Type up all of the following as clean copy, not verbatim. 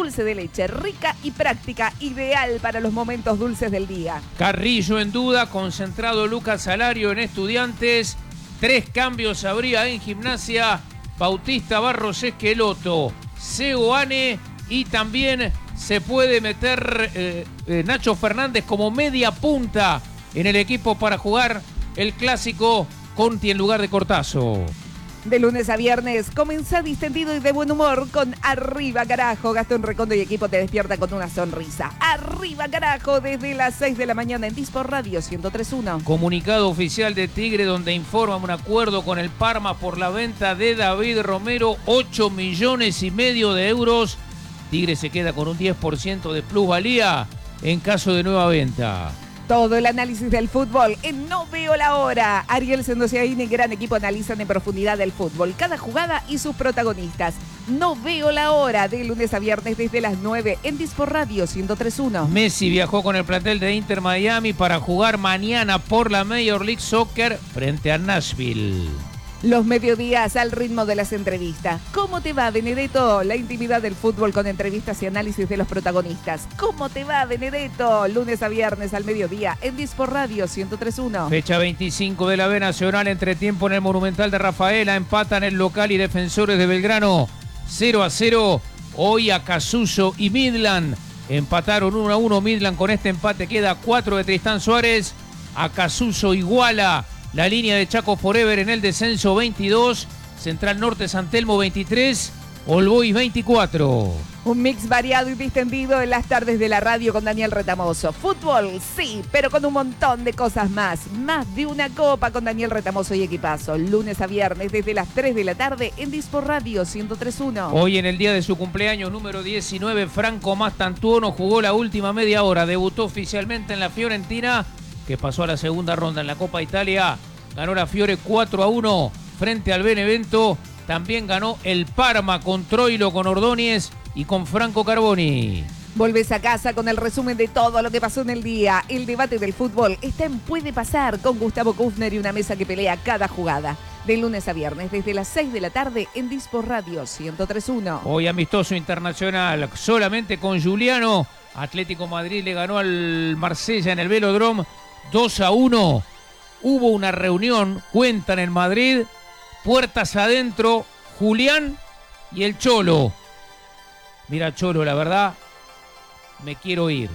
dulce de leche, rica y práctica, ideal para los momentos dulces del día. Carrillo en duda, concentrado Lucas Salario en Estudiantes. 3 cambios habría en Gimnasia. Bautista, Barros, Esqueloto, Seoane y también se puede meter Nacho Fernández como media punta en el equipo para jugar el clásico Conti en lugar de Cortazo. De lunes a viernes, comenzá distendido y de buen humor con Arriba Carajo. Gastón Recondo y equipo te despierta con una sonrisa. Arriba Carajo, desde las 6 de la mañana en Dispor Radio 103.1. Comunicado oficial de Tigre donde informa un acuerdo con el Parma por la venta de David Romero, 8,5 millones de euros. Tigre se queda con un 10% de plusvalía en caso de nueva venta. Todo el análisis del fútbol en No Veo la Hora. Ariel Sendociaín y gran equipo analizan en profundidad el fútbol, cada jugada y sus protagonistas. No Veo la Hora, de lunes a viernes desde las 9 en Dispor Radio 103.1. Messi viajó con el plantel de Inter Miami para jugar mañana por la Major League Soccer frente a Nashville. Los mediodías al ritmo de las entrevistas. ¿Cómo te va, Benedetto? La intimidad del fútbol con entrevistas y análisis de los protagonistas. ¿Cómo te va, Benedetto? Lunes a viernes al mediodía en Dispor Radio 103.1. Fecha 25 de la B Nacional, entretiempo en el Monumental de Rafaela. Empatan el local y Defensores de Belgrano 0-0. Hoy Acasuso y Midland empataron 1-1. Midland con este empate queda a 4 de Tristán Suárez. Acasuso iguala la línea de Chaco Forever en el descenso 22, Central Norte San Telmo 23, All Boys 24. Un mix variado y distendido en las tardes de la radio con Daniel Retamoso. Fútbol, sí, pero con un montón de cosas más. Más de una copa con Daniel Retamoso y equipazo. Lunes a viernes desde las 3 de la tarde en Dispor Radio 103.1. Hoy en el día de su cumpleaños número 19, Franco Mastantuono jugó la última media hora. Debutó oficialmente en la Fiorentina, que pasó a la segunda ronda en la Copa Italia. Ganó la Fiore 4-1 frente al Benevento. También ganó el Parma con Troilo, con Ordóñez y con Franco Carboni. Volvés a casa con el resumen de todo lo que pasó en el día. El debate del fútbol está en Puede Pasar con Gustavo Kufner y una mesa que pelea cada jugada. De lunes a viernes desde las 6 de la tarde en Dispor Radio 103.1. Hoy amistoso internacional solamente con Juliano. Atlético Madrid le ganó al Marsella en el Velodrome 2-1. Hubo una reunión, cuentan en Madrid, puertas adentro, Julián y el Cholo. Mira, Cholo, la verdad, me quiero ir.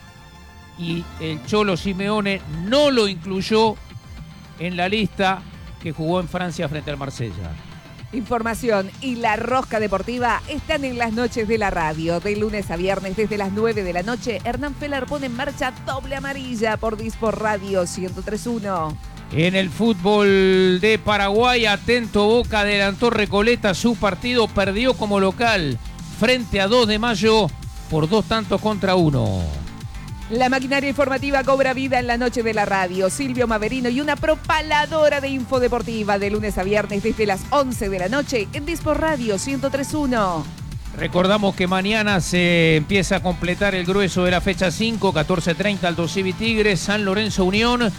Y el Cholo Simeone no lo incluyó en la lista que jugó en Francia frente al Marsella. Información y la rosca deportiva están en las noches de la radio. De lunes a viernes desde las 9 de la noche, Hernán Feller pone en marcha Doble Amarilla por Dispor Radio 103.1. En el fútbol de Paraguay, atento Boca, adelantó Recoleta su partido, perdió como local frente a 2 de Mayo por 2-1. La maquinaria informativa cobra vida en la noche de la radio. Silvio Maverino y una propaladora de info deportiva de lunes a viernes desde las 11 de la noche en Dispor Radio 103.1. Recordamos que mañana se empieza a completar el grueso de la fecha 5, 14:30 Aldo Civi Tigres, San Lorenzo Unión,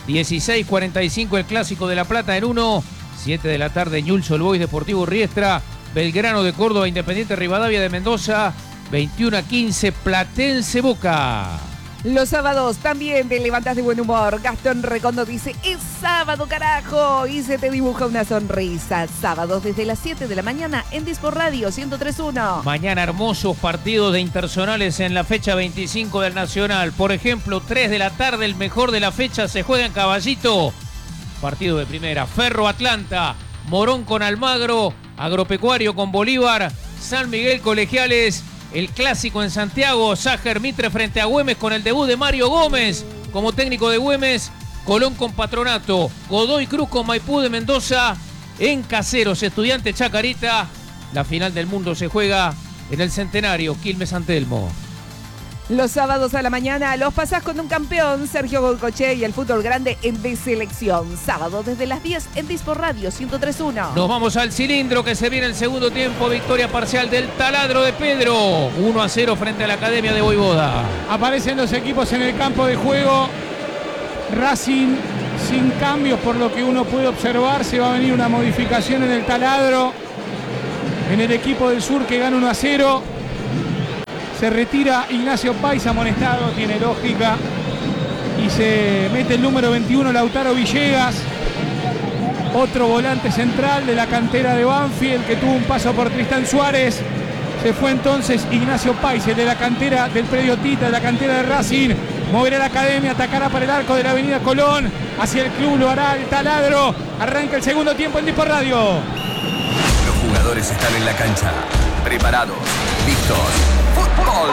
16:45 el Clásico de La Plata en 1, 7 de la tarde Newell's Old Boys Deportivo Riestra, Belgrano de Córdoba, Independiente Rivadavia de Mendoza, 21:15 Platense Boca. Los sábados también te levantas de buen humor. Gastón Recondo dice, es sábado, carajo, y se te dibuja una sonrisa. Sábados desde las 7 de la mañana en Dispor Radio 103.1. Mañana hermosos partidos de internacionales en la fecha 25 del Nacional. Por ejemplo, 3 de la tarde, el mejor de la fecha se juega en Caballito. Partido de primera, Ferro Atlanta, Morón con Almagro, Agropecuario con Bolívar, San Miguel Colegiales. El clásico en Santiago, Ságer Mitre frente a Güemes con el debut de Mario Gómez como técnico de Güemes, Colón con Patronato, Godoy Cruz con Maipú de Mendoza, en Caseros, Estudiantes Chacarita. La final del mundo se juega en el Centenario, Quilmes San Telmo. Los sábados a la mañana los pasás con un campeón, Sergio Golcoche, y el fútbol grande en De Selección. Sábado desde las 10 en Dispor Radio 103.1. Nos vamos al cilindro que se viene el segundo tiempo. Victoria parcial del Taladro de Pedro. 1-0 frente a la Academia de Voivoda. Aparecen los equipos en el campo de juego. Racing sin cambios por lo que uno puede observar. Se va a venir una modificación en el Taladro. En el equipo del sur que gana 1-0. Se retira Ignacio Pais, amonestado, tiene lógica. Y se mete el número 21, Lautaro Villegas. Otro volante central de la cantera de Banfield que tuvo un paso por Tristán Suárez. Se fue entonces Ignacio Pais, el de la cantera del predio Tita, de la cantera de Racing. Moverá la academia, atacará para el arco de la avenida Colón. Hacia el club lo hará el taladro. Arranca el segundo tiempo en Dispor Radio. Los jugadores están en la cancha, preparados, listos. ¡Fútbol!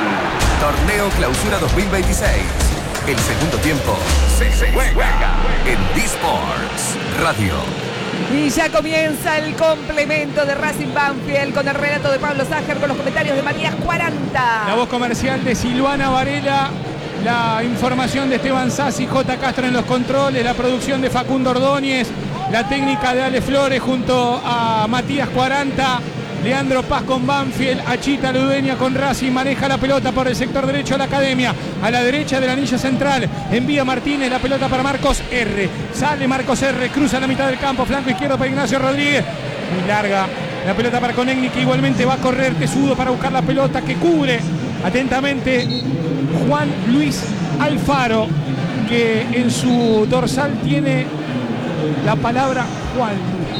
Torneo Clausura 2026. El segundo tiempo se juega en Disports Radio. Y ya comienza el complemento de Racing Banfield con el relato de Pablo Ságer, con los comentarios de Matías 40. La voz comercial de Silvana Varela, la información de Esteban Sassi, J. Castro en los controles, la producción de Facundo Ordóñez, la técnica de Ale Flores junto a Matías 40, Leandro Paz con Banfield, Achita Ludueña con Racing, maneja la pelota por el sector derecho de la academia, a la derecha del anillo central, envía Martínez, la pelota para Marcos R, sale Marcos R, cruza la mitad del campo, flanco izquierdo para Ignacio Rodríguez, muy larga, la pelota para Konechny, que igualmente va a correr Tesudo para buscar la pelota que cubre atentamente Juan Luis Alfaro, que en su dorsal tiene la palabra Juan.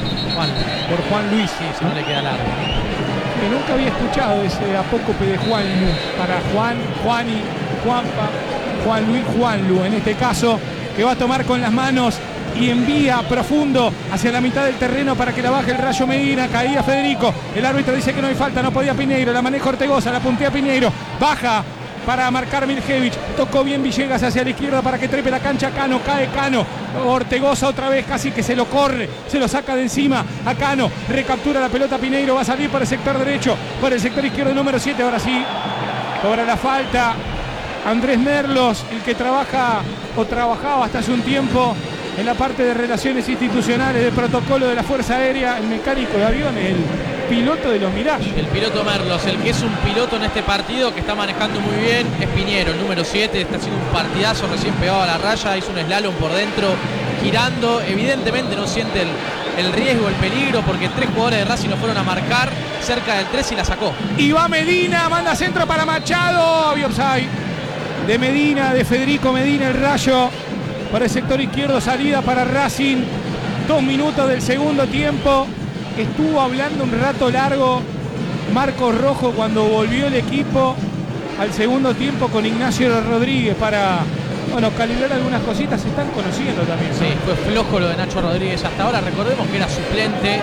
Por Juan Luis. Sí, no le queda largo. Que nunca había escuchado ese apócope de Juan Lu. Para Juan, Juani, Juanpa, Juan Luis, Juan Lu. En este caso, que va a tomar con las manos y envía profundo hacia la mitad del terreno para que la baje el Rayo Medina. Caía Federico. El árbitro dice que no hay falta, no podía Piñeiro. La maneja Ortegoza, la puntea Piñeiro. Baja para marcar Miljevich, tocó bien Villegas hacia la izquierda para que trepe la cancha Cano, cae Cano, Ortegoza otra vez casi que se lo corre, se lo saca de encima a Cano, recaptura la pelota Piñeiro, va a salir por el sector derecho, por el sector izquierdo número 7, ahora sí, cobra la falta Andrés Merlos, el que trabaja o trabajaba hasta hace un tiempo en la parte de relaciones institucionales, de protocolo de la Fuerza Aérea, el mecánico de aviones, el piloto de los Mirage. El piloto Merlos, el que es un piloto en este partido que está manejando muy bien, es Piñero, el número 7, está haciendo un partidazo, recién pegado a la raya, hizo un slalom por dentro, girando, evidentemente no siente el riesgo, el peligro, porque 3 jugadores de Racing lo fueron a marcar cerca del 3 y la sacó. Y va Medina, manda centro para Machado, había offside de Medina, de Federico Medina, el Rayo, para el sector izquierdo, salida para Racing, 2 minutos del segundo tiempo. Estuvo hablando un rato largo Marcos Rojo cuando volvió el equipo al segundo tiempo con Ignacio Rodríguez para, bueno, calibrar algunas cositas. Se están conociendo también, ¿no? Sí, fue flojo lo de Nacho Rodríguez hasta ahora. Recordemos que era suplente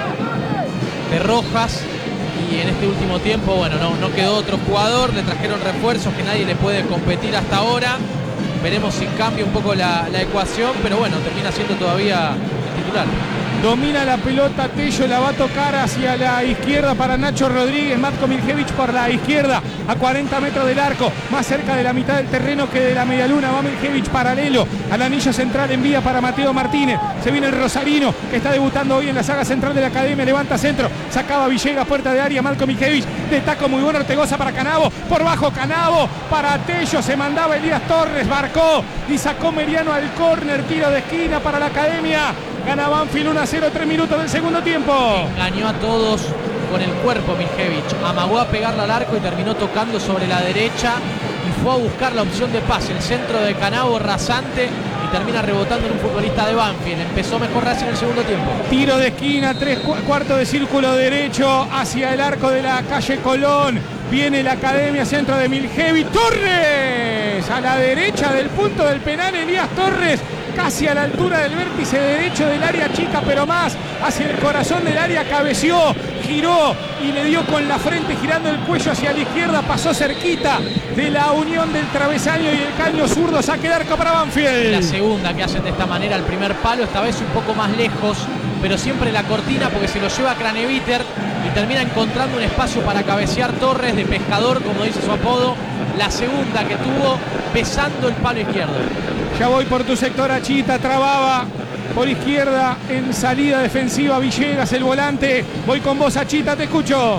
de Rojas y en este último tiempo, bueno, no quedó otro jugador. Le trajeron refuerzos que nadie le puede competir hasta ahora. Veremos si cambia un poco la ecuación, pero bueno, termina siendo todavía titular. Domina la pelota Tello, la va a tocar hacia la izquierda para Nacho Rodríguez. Matko Miljevich por la izquierda, a 40 metros del arco, más cerca de la mitad del terreno que de la medialuna. Va Miljevich paralelo al anillo central, envía para Mateo Martínez. Se viene el rosarino, que está debutando hoy en la saga central de la academia. Levanta centro, sacaba Villegas, puerta de área. Matko Miljevich, de taco muy bueno, Ortegoza para Canavo. Por bajo Canavo, para Tello, se mandaba Elías Torres, marcó y sacó Meriano al córner. Tiro de esquina para la academia. Gana Banfield 1-0, 3 minutos del segundo tiempo. Engañó a todos con el cuerpo Miljevich. Amagó a pegarla al arco y terminó tocando sobre la derecha. Y fue a buscar la opción de pase. El centro de Canavo rasante y termina rebotando en un futbolista de Banfield. Empezó mejor Racing en el segundo tiempo. Tiro de esquina, 3/4 de círculo derecho hacia el arco de la calle Colón. Viene la academia, centro de Miljevich. Torres a la derecha del punto del penal. Elías Torres, casi a la altura del vértice derecho del área chica, pero más hacia el corazón del área, cabeció, giró y le dio con la frente, girando el cuello hacia la izquierda, pasó cerquita de la unión del travesaño y el caño zurdo. Saque de arco para Banfield. La segunda que hacen de esta manera, el primer palo, esta vez un poco más lejos, pero siempre la cortina porque se lo lleva Craneviter y termina encontrando un espacio para cabecear Torres, de pescador, como dice su apodo. La segunda que tuvo besando el palo izquierdo. Ya voy por tu sector, Achita, trababa por izquierda en salida defensiva Villegas, el volante. Voy con vos, Achita, te escucho.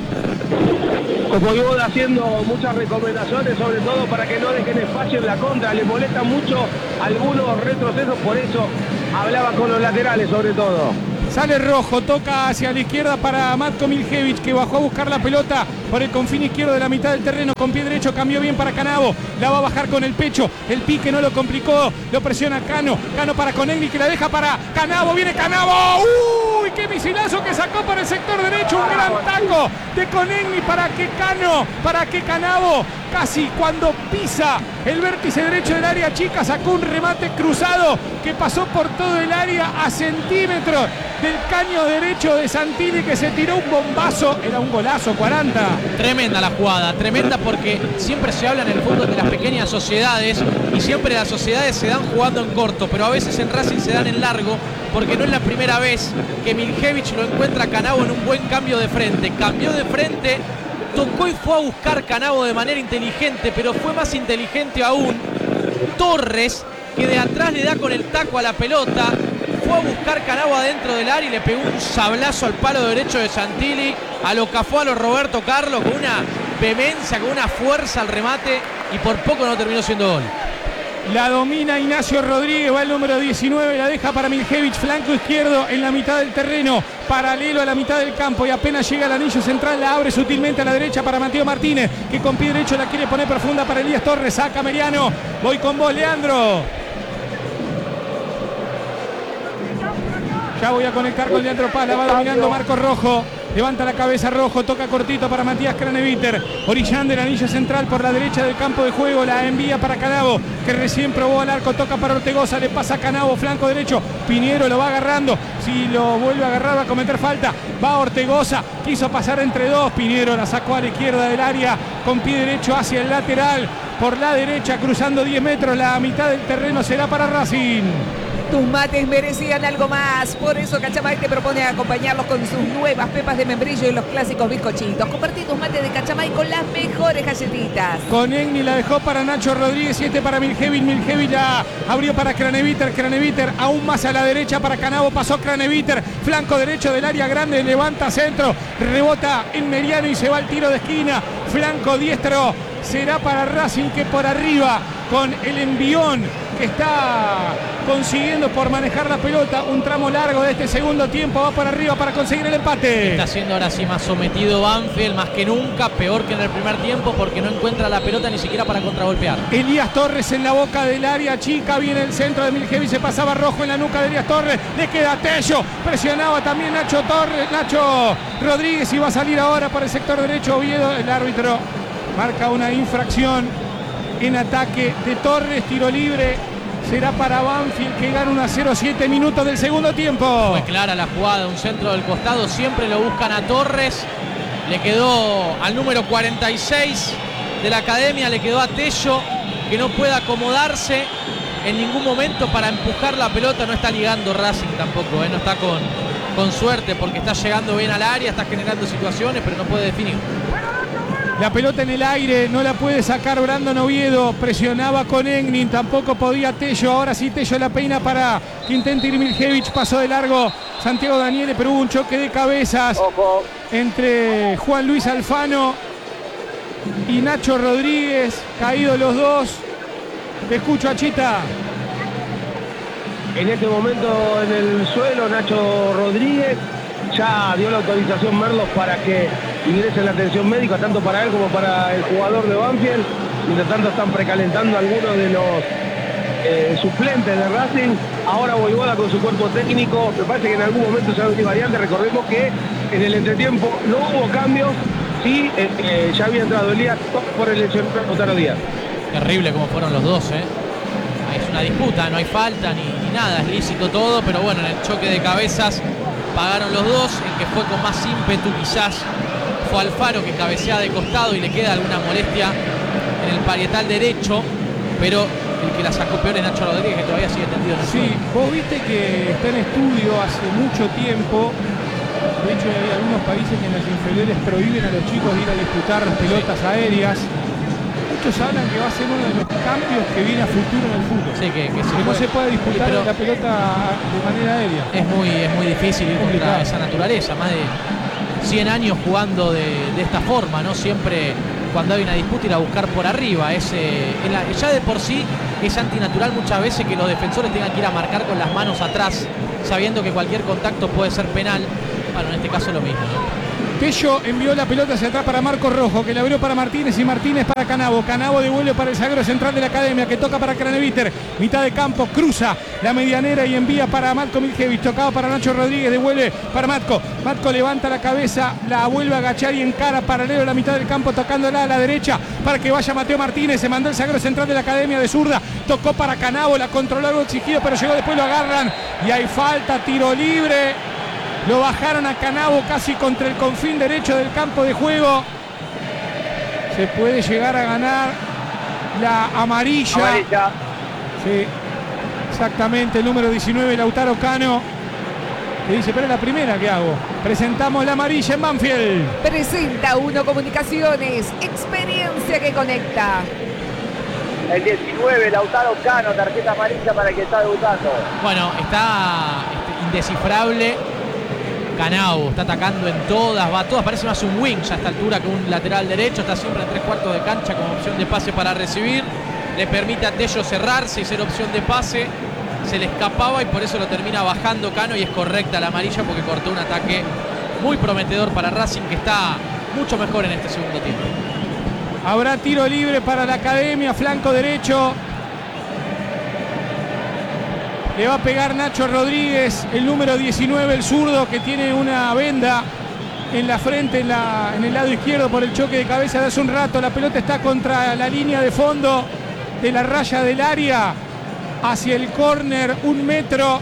Como iba haciendo muchas recomendaciones, sobre todo para que no dejen espacio en la contra. Le molestan mucho algunos retrocesos, por eso hablaba con los laterales sobre todo. Sale Rojo, toca hacia la izquierda para Matko Miljevic, que bajó a buscar la pelota por el confín izquierdo de la mitad del terreno. Con pie derecho cambió bien para Canavo. La va a bajar con el pecho. El pique no lo complicó. Lo presiona Cano. Cano para Conegni, que la deja para Canavo. Viene Canavo. ¡Uy! ¡Qué misilazo que sacó para el sector derecho! Un gran taco de Conegni para que Canavo, casi cuando pisa el vértice derecho del área chica, sacó un remate cruzado que pasó por todo el área a centímetros del caño derecho de Santilli, que se tiró un bombazo. Era un golazo, 40. Tremenda la jugada, tremenda, porque siempre se habla en el fútbol de las pequeñas sociedades y siempre las sociedades se dan jugando en corto, pero a veces en Racing se dan en largo, porque no es la primera vez que Miljevic lo encuentra a Canavo en un buen cambio de frente. Cambió de frente, tocó y fue a buscar Canavo de manera inteligente, pero fue más inteligente aún Torres, que de atrás le da con el taco a la pelota. Fue a buscar Canavo adentro del área y le pegó un sablazo al palo derecho de Santilli, a lo cafó a lo Roberto Carlos, con una vehemencia, con una fuerza al remate, y por poco no terminó siendo gol. La domina Ignacio Rodríguez, va el número 19, la deja para Miljevic, flanco izquierdo en la mitad del terreno, paralelo a la mitad del campo, y apenas llega al anillo central, la abre sutilmente a la derecha para Mateo Martínez, que con pie derecho la quiere poner profunda para Elías Torres. Saca Meriano. Voy con vos, Leandro. Ya voy a conectar con Leandro Paz, la va dominando Marcos Rojo. Levanta la cabeza Rojo, toca cortito para Matías Craneviter, orillando el anillo central por la derecha del campo de juego, la envía para Canavo, que recién probó al arco, toca para Ortegoza, le pasa a Canavo, flanco derecho, Piñero lo va agarrando, si lo vuelve a agarrar va a cometer falta, va Ortegoza, quiso pasar entre dos, Piñero la sacó a la izquierda del área, con pie derecho hacia el lateral, por la derecha, cruzando 10 metros, la mitad del terreno será para Racing. Tus mates merecían algo más, por eso Cachamay te propone acompañarlos con sus nuevas pepas de membrillo y los clásicos bizcochitos. Compartí tus mates de Cachamay con las mejores galletitas. Conegni la dejó para Nacho Rodríguez y para Miljevic. Miljevic la abrió para Craneviter. Craneviter aún más a la derecha para Canavo. Pasó Craneviter, flanco derecho del área grande, levanta centro, rebota en Meriano y se va al tiro de esquina. Flanco diestro será para Racing, que por arriba con el envión que está consiguiendo por manejar la pelota, un tramo largo de este segundo tiempo, va para arriba para conseguir el empate. Está siendo ahora sí más sometido Banfield, más que nunca, peor que en el primer tiempo, porque no encuentra la pelota ni siquiera para contragolpear. Elías Torres en la boca del área chica, viene el centro de Miljevic, se pasaba Rojo en la nuca de Elías Torres, le queda Tello, presionaba también Nacho Rodríguez, y va a salir ahora para el sector derecho Oviedo. El árbitro marca una infracción en ataque de Torres, tiro libre, será para Banfield, que gana 1-0, 7 minutos del segundo tiempo. Fue clara la jugada, un centro del costado, siempre lo buscan a Torres, le quedó al número 46 de la academia, le quedó a Tello, que no puede acomodarse en ningún momento para empujar la pelota. No está ligando Racing tampoco, no está con suerte, porque está llegando bien al área, está generando situaciones, pero no puede definir. La pelota en el aire, no la puede sacar Brandon Oviedo, presionaba con Engnin, tampoco podía Tello, ahora sí Tello la peina para que intente ir Miljevic, pasó de largo Santiago Daniele, pero hubo un choque de cabezas entre Juan Luis Alfano y Nacho Rodríguez, caídos los dos. Te escucho, Achita. En este momento en el suelo Nacho Rodríguez, ya dio la autorización Merlos para que ingrese en la atención médica, tanto para él como para el jugador de Banfield. Mientras tanto están precalentando algunos de los suplentes de Racing. Ahora Voivoda con su cuerpo técnico. Me parece que en algún momento se va a unir variante. Recordemos que en el entretiempo no hubo cambios. Sí, ya había entrado Elías por el lesionado Lautaro Díaz. Terrible como fueron los dos, Es una disputa, no hay falta ni nada, es lícito todo, pero bueno, en el choque de cabezas pagaron los dos. El que fue con más ímpetu quizás fue Alfaro, que cabecea de costado y le queda alguna molestia en el parietal derecho, pero el que la sacó peor es Nacho Rodríguez, que todavía sigue tendido en el suelo. Sí, vos viste que está en estudio hace mucho tiempo. De hecho, hay algunos países que en las inferiores prohíben a los chicos de ir a disputar las pelotas aéreas. Muchos hablan que va a ser uno de los cambios que viene a futuro en el fútbol. Sí, que no se puede disputar la pelota de manera aérea. Es muy difícil ir contra esa naturaleza. Más de 100 años jugando de esta forma, ¿no? Siempre cuando hay una disputa ir a buscar por arriba. Ya de por sí es antinatural muchas veces que los defensores tengan que ir a marcar con las manos atrás, sabiendo que cualquier contacto puede ser penal. Bueno, en este caso lo mismo, ¿no? Tello envió la pelota hacia atrás para Marco Rojo, que la abrió para Martínez y Martínez para Canavo. Canavo devuelve para el zaguero central de la Academia, que toca para Craneviter. Mitad de campo, cruza la medianera y envía para Matko Miljevic. Tocado para Nacho Rodríguez, devuelve para Matko. Matko levanta la cabeza, la vuelve a agachar y encara paralelo a la mitad del campo, tocándola a la derecha para que vaya Mateo Martínez. Se mandó el zaguero central de la Academia de zurda. Tocó para Canavo, la controló algo exigido, pero llegó después, lo agarran. Y hay falta, tiro libre. Lo bajaron a Canavo casi contra el confín derecho del campo de juego. Se puede llegar a ganar la amarilla. Sí, exactamente, el número 19, Lautaro Cano. Que dice, pero es la primera que hago. Presentamos la amarilla en Banfield. Presenta Uno Comunicaciones, experiencia que conecta. El 19, Lautaro Cano, tarjeta amarilla para el que está debutando. Bueno, está indescifrable. Canavo está atacando en todas, va a todas, parece más un wing ya a esta altura que un lateral derecho, está siempre en 3/4 de cancha como opción de pase para recibir, le permite a Tello cerrarse y ser opción de pase, se le escapaba y por eso lo termina bajando Cano y es correcta la amarilla porque cortó un ataque muy prometedor para Racing que está mucho mejor en este segundo tiempo. Habrá tiro libre para la Academia, flanco derecho. Le va a pegar Nacho Rodríguez, el número 19, el zurdo, que tiene una venda en la frente, en el lado izquierdo por el choque de cabeza de hace un rato. La pelota está contra la línea de fondo de la raya del área, hacia el córner, 1 metro.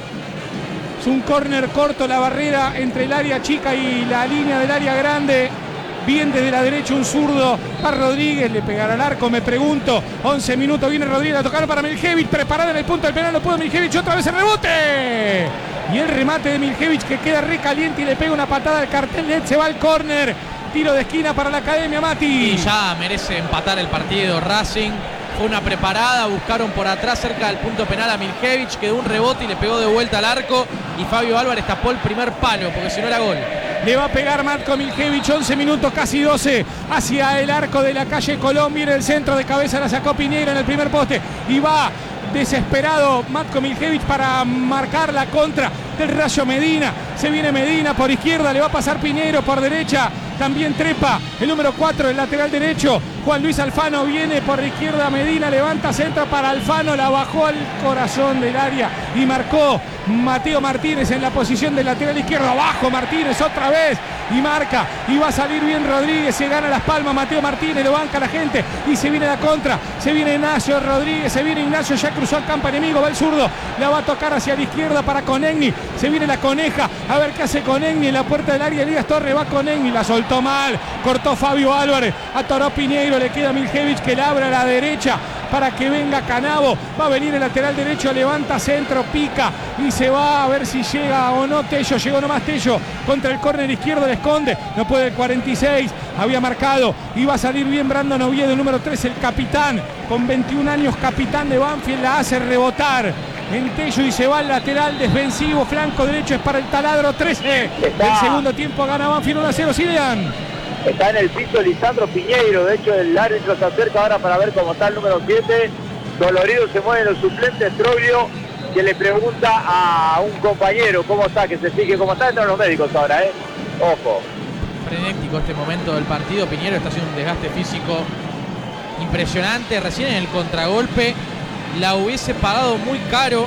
Es un córner corto, la barrera entre el área chica y la línea del área grande. Bien desde la derecha un zurdo para Rodríguez, le pegará al arco, me pregunto. 11 minutos, viene Rodríguez a tocar para Miljevic, preparada en el punto del penal, no pudo Miljevic, otra vez el rebote. Y el remate de Miljevic que queda recaliente y le pega una patada al cartel, se va al córner. Tiro de esquina para la Academia, Mati. Y ya merece empatar el partido Racing. Fue una preparada, buscaron por atrás cerca del punto penal a Miljevic, quedó un rebote y le pegó de vuelta al arco. Y Fabio Álvarez tapó el primer palo, porque si no era gol. Le va a pegar Matko Miljevic, 11 minutos, casi 12, hacia el arco de la calle Colón. Viene el centro de cabeza, la sacó Piñeiro en el primer poste. Y va desesperado Matko Miljevic para marcar la contra del Rayo Medina. Se viene Medina por izquierda, le va a pasar Piñeiro por derecha. También trepa el número 4, el lateral derecho. Juan Luis Alfano viene por la izquierda. Medina levanta, centra para Alfano. La bajó al corazón del área y marcó Mateo Martínez en la posición del lateral izquierdo. Abajo Martínez otra vez y marca. Y va a salir bien Rodríguez. Se gana las palmas Mateo Martínez. Lo banca la gente y se viene la contra. Se viene Ignacio Rodríguez. Se viene Ignacio. Ya cruzó el campo enemigo. Va el zurdo. La va a tocar hacia la izquierda para Conegni. Se viene la Coneja. A ver qué hace Conegni en la puerta del área. Elías Torres va Conegni. La soltó mal. Cortó Fabio Álvarez. Atoró Piñeiro. Le queda Miljevic que le abre a la derecha para que venga Canavo. Va a venir el lateral derecho. Levanta centro. Pica. Y se va a ver si llega o no Tello. Llegó nomás Tello. Contra el córner izquierdo le esconde. No puede el 46. Había marcado. Y va a salir bien Brandon Oviedo, el número 3. El capitán. Con 21 años. Capitán de Banfield. La hace rebotar en Tello y se va al lateral defensivo, flanco derecho es para el taladro. 13 del segundo tiempo, gana Banfield 1-0. Silean. Está en el piso Lisandro Piñeiro, de hecho el árbitro se acerca ahora para ver cómo está el número 7. Dolorido se mueven los suplentes. Troglio que le pregunta a un compañero cómo está, que se fije cómo está. Entran los médicos ahora, ojo. Frenético este momento del partido. Piñeiro está haciendo un desgaste físico impresionante. Recién en el contragolpe la hubiese pagado muy caro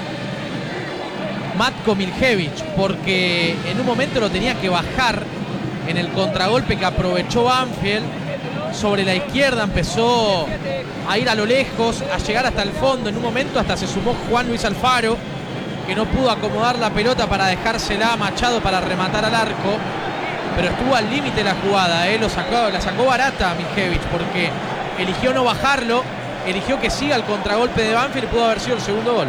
Matko Miljevic, porque en un momento lo tenía que bajar en el contragolpe que aprovechó Banfield. Sobre la izquierda empezó a ir a lo lejos, a llegar hasta el fondo. En un momento hasta se sumó Juan Luis Alfaro, que no pudo acomodar la pelota para dejársela a Machado para rematar al arco, pero estuvo al límite la jugada, la sacó barata a Miljevic, porque eligió no bajarlo, eligió que siga el contragolpe de Banfield y pudo haber sido el segundo gol.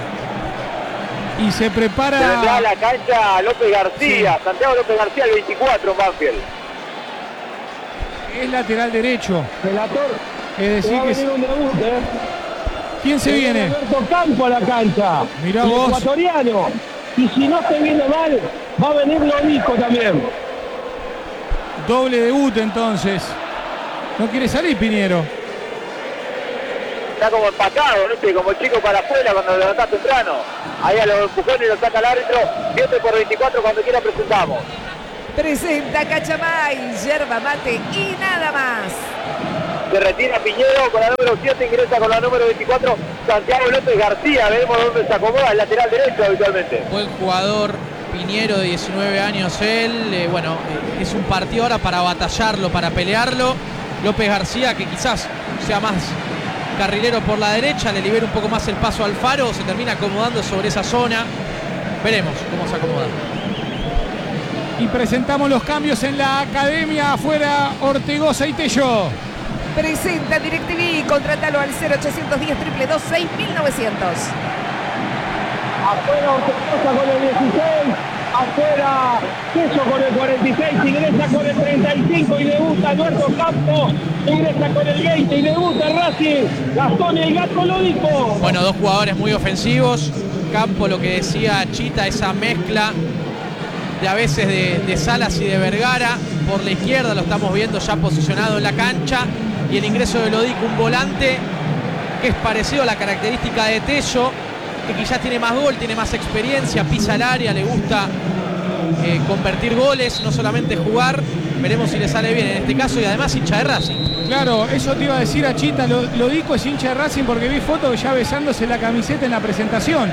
Y se prepara. Se vendrá a la cancha López García, sí. Santiago López García, el 24 en Banfield. Es lateral derecho. Relator. Es decir que un debut, ¿Quién se viene? Alberto Campo a la cancha. Mirá el vos. Ecuatoriano. Y si no se viene mal, va a venir Lorico también. Doble debut entonces. No quiere salir Piñero. Está como empacado, ¿no? Como el chico para afuera cuando lo levantás temprano. Ahí a los empujones y lo saca el árbitro. 7/24, cuando quiera presentamos. Presenta Cachamay, yerba mate y nada más. Se retira Piñero con la número 7, ingresa con la número 24, Santiago López García. Veremos dónde se acomoda, el lateral derecho habitualmente. Buen jugador Piñero, de 19 años él. Es un partido ahora para batallarlo, para pelearlo. López García, que quizás sea más carrilero por la derecha, le libera un poco más el paso al Faro, se termina acomodando sobre esa zona. Veremos cómo se acomoda. Y presentamos los cambios en la academia. Afuera Ortigosa y Tello. Presenta DirecTV, contrátalo al 0810 222 6900. Afuera Ortegoza con el 16, afuera Queso con el 46, ingresa con el 35 y debuta Alberto Campo, ingresa con el 20 y debuta Racing, Gastón el Gato Lódico. Bueno, dos jugadores muy ofensivos. Campo, lo que decía Chita, esa mezcla de a veces de Salas y de Vergara. Por la izquierda lo estamos viendo ya posicionado en la cancha. Y el ingreso de Lodico, un volante que es parecido a la característica de Tello, que quizás tiene más gol, tiene más experiencia, pisa el área, le gusta convertir goles, no solamente jugar. Veremos si le sale bien en este caso, y además hincha de Racing. Claro, eso te iba a decir a Chita. Lodico es hincha de Racing porque vi fotos ya besándose la camiseta en la presentación.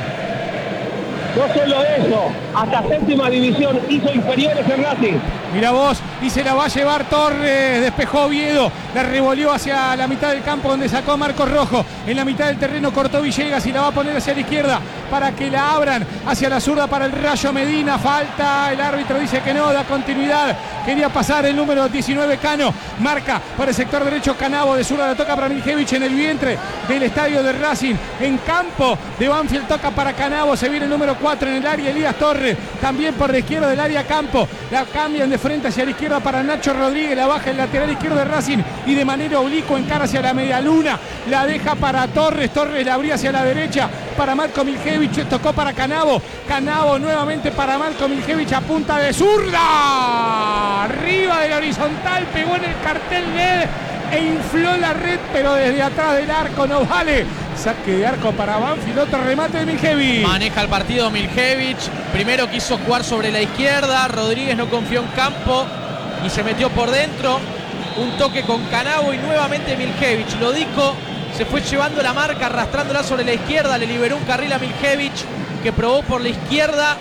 No solo eso, hasta séptima división hizo inferiores en Racing. Mira vos, y se la va a llevar Torres, despejó Oviedo, la revolvió hacia la mitad del campo donde sacó Marcos Rojo. En la mitad del terreno cortó Villegas y la va a poner hacia la izquierda para que la abran hacia la zurda para el Rayo Medina. Falta, el árbitro dice que no, da continuidad. Quería pasar el número 19 Cano, marca para el sector derecho Canavo, de zurda la toca para Miljevich en el vientre del estadio de Racing. En campo de Banfield toca para Canavo, se viene el número 4 en el área Elías Torres, también por la izquierda del área Campo, la cambian de frente hacia la izquierda para Nacho Rodríguez, la baja el lateral izquierdo de Racing y de manera oblicua encara hacia la media luna, la deja para Torres, Torres la abría hacia la derecha para Marco Miljevich, tocó para Canavo, Canavo nuevamente para Marco Miljevich a punta de zurda, arriba del horizontal, pegó en el cartel LED e infló la red, pero desde atrás del arco no vale. Saque de arco para Banfield, otro remate de Miljevich. Maneja el partido Miljevich, primero quiso jugar sobre la izquierda, Rodríguez no confió en Campo y se metió por dentro, un toque con Canavo y nuevamente Miljevich. Lodico se fue llevando la marca, arrastrándola sobre la izquierda, le liberó un carril a Miljevich, que probó por la izquierda,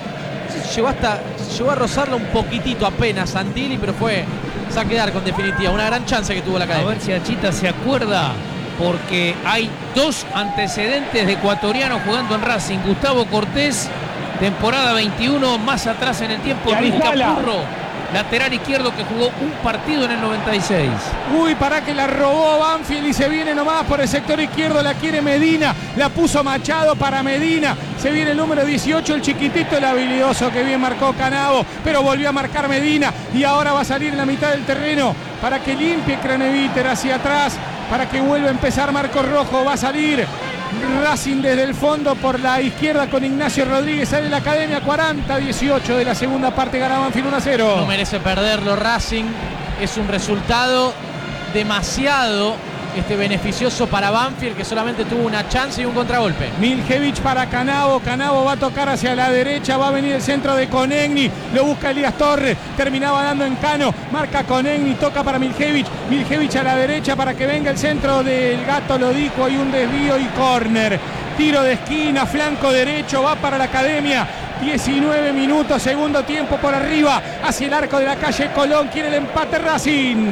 llegó a rozarla un poquitito apenas Santilli, pero fue saque de arco en definitiva, una gran chance que tuvo la academia. A ver si Achita se acuerda, porque hay dos antecedentes de ecuatorianos jugando en Racing. Gustavo Cortés, temporada 21, más atrás en el tiempo Luis Capurro, lateral izquierdo, que jugó un partido en el 96. Uy, para que la robó Banfield y se viene nomás por el sector izquierdo, la quiere Medina, la puso Machado para Medina, se viene el número 18, el chiquitito, el habilidoso, que bien marcó Canavo, pero volvió a marcar Medina y ahora va a salir en la mitad del terreno para que limpie Craneviter hacia atrás, para que vuelva a empezar Marcos Rojo, va a salir Racing desde el fondo por la izquierda con Ignacio Rodríguez, sale la academia, 40-18 de la segunda parte, gana Banfield 1-0. No merece perderlo Racing, es un resultado demasiado beneficioso para Banfield, que solamente tuvo una chance y un contragolpe. Miljevich para Canavo, Canavo va a tocar hacia la derecha, va a venir el centro de Conegni, lo busca Elías Torres, terminaba dando en Cano, marca Conegni, toca para Miljevich, Miljevich a la derecha para que venga el centro del Gato Lodico, hay un desvío y córner, tiro de esquina, flanco derecho, va para la academia. 19 minutos, segundo tiempo por arriba, hacia el arco de la calle Colón, quiere el empate Racing.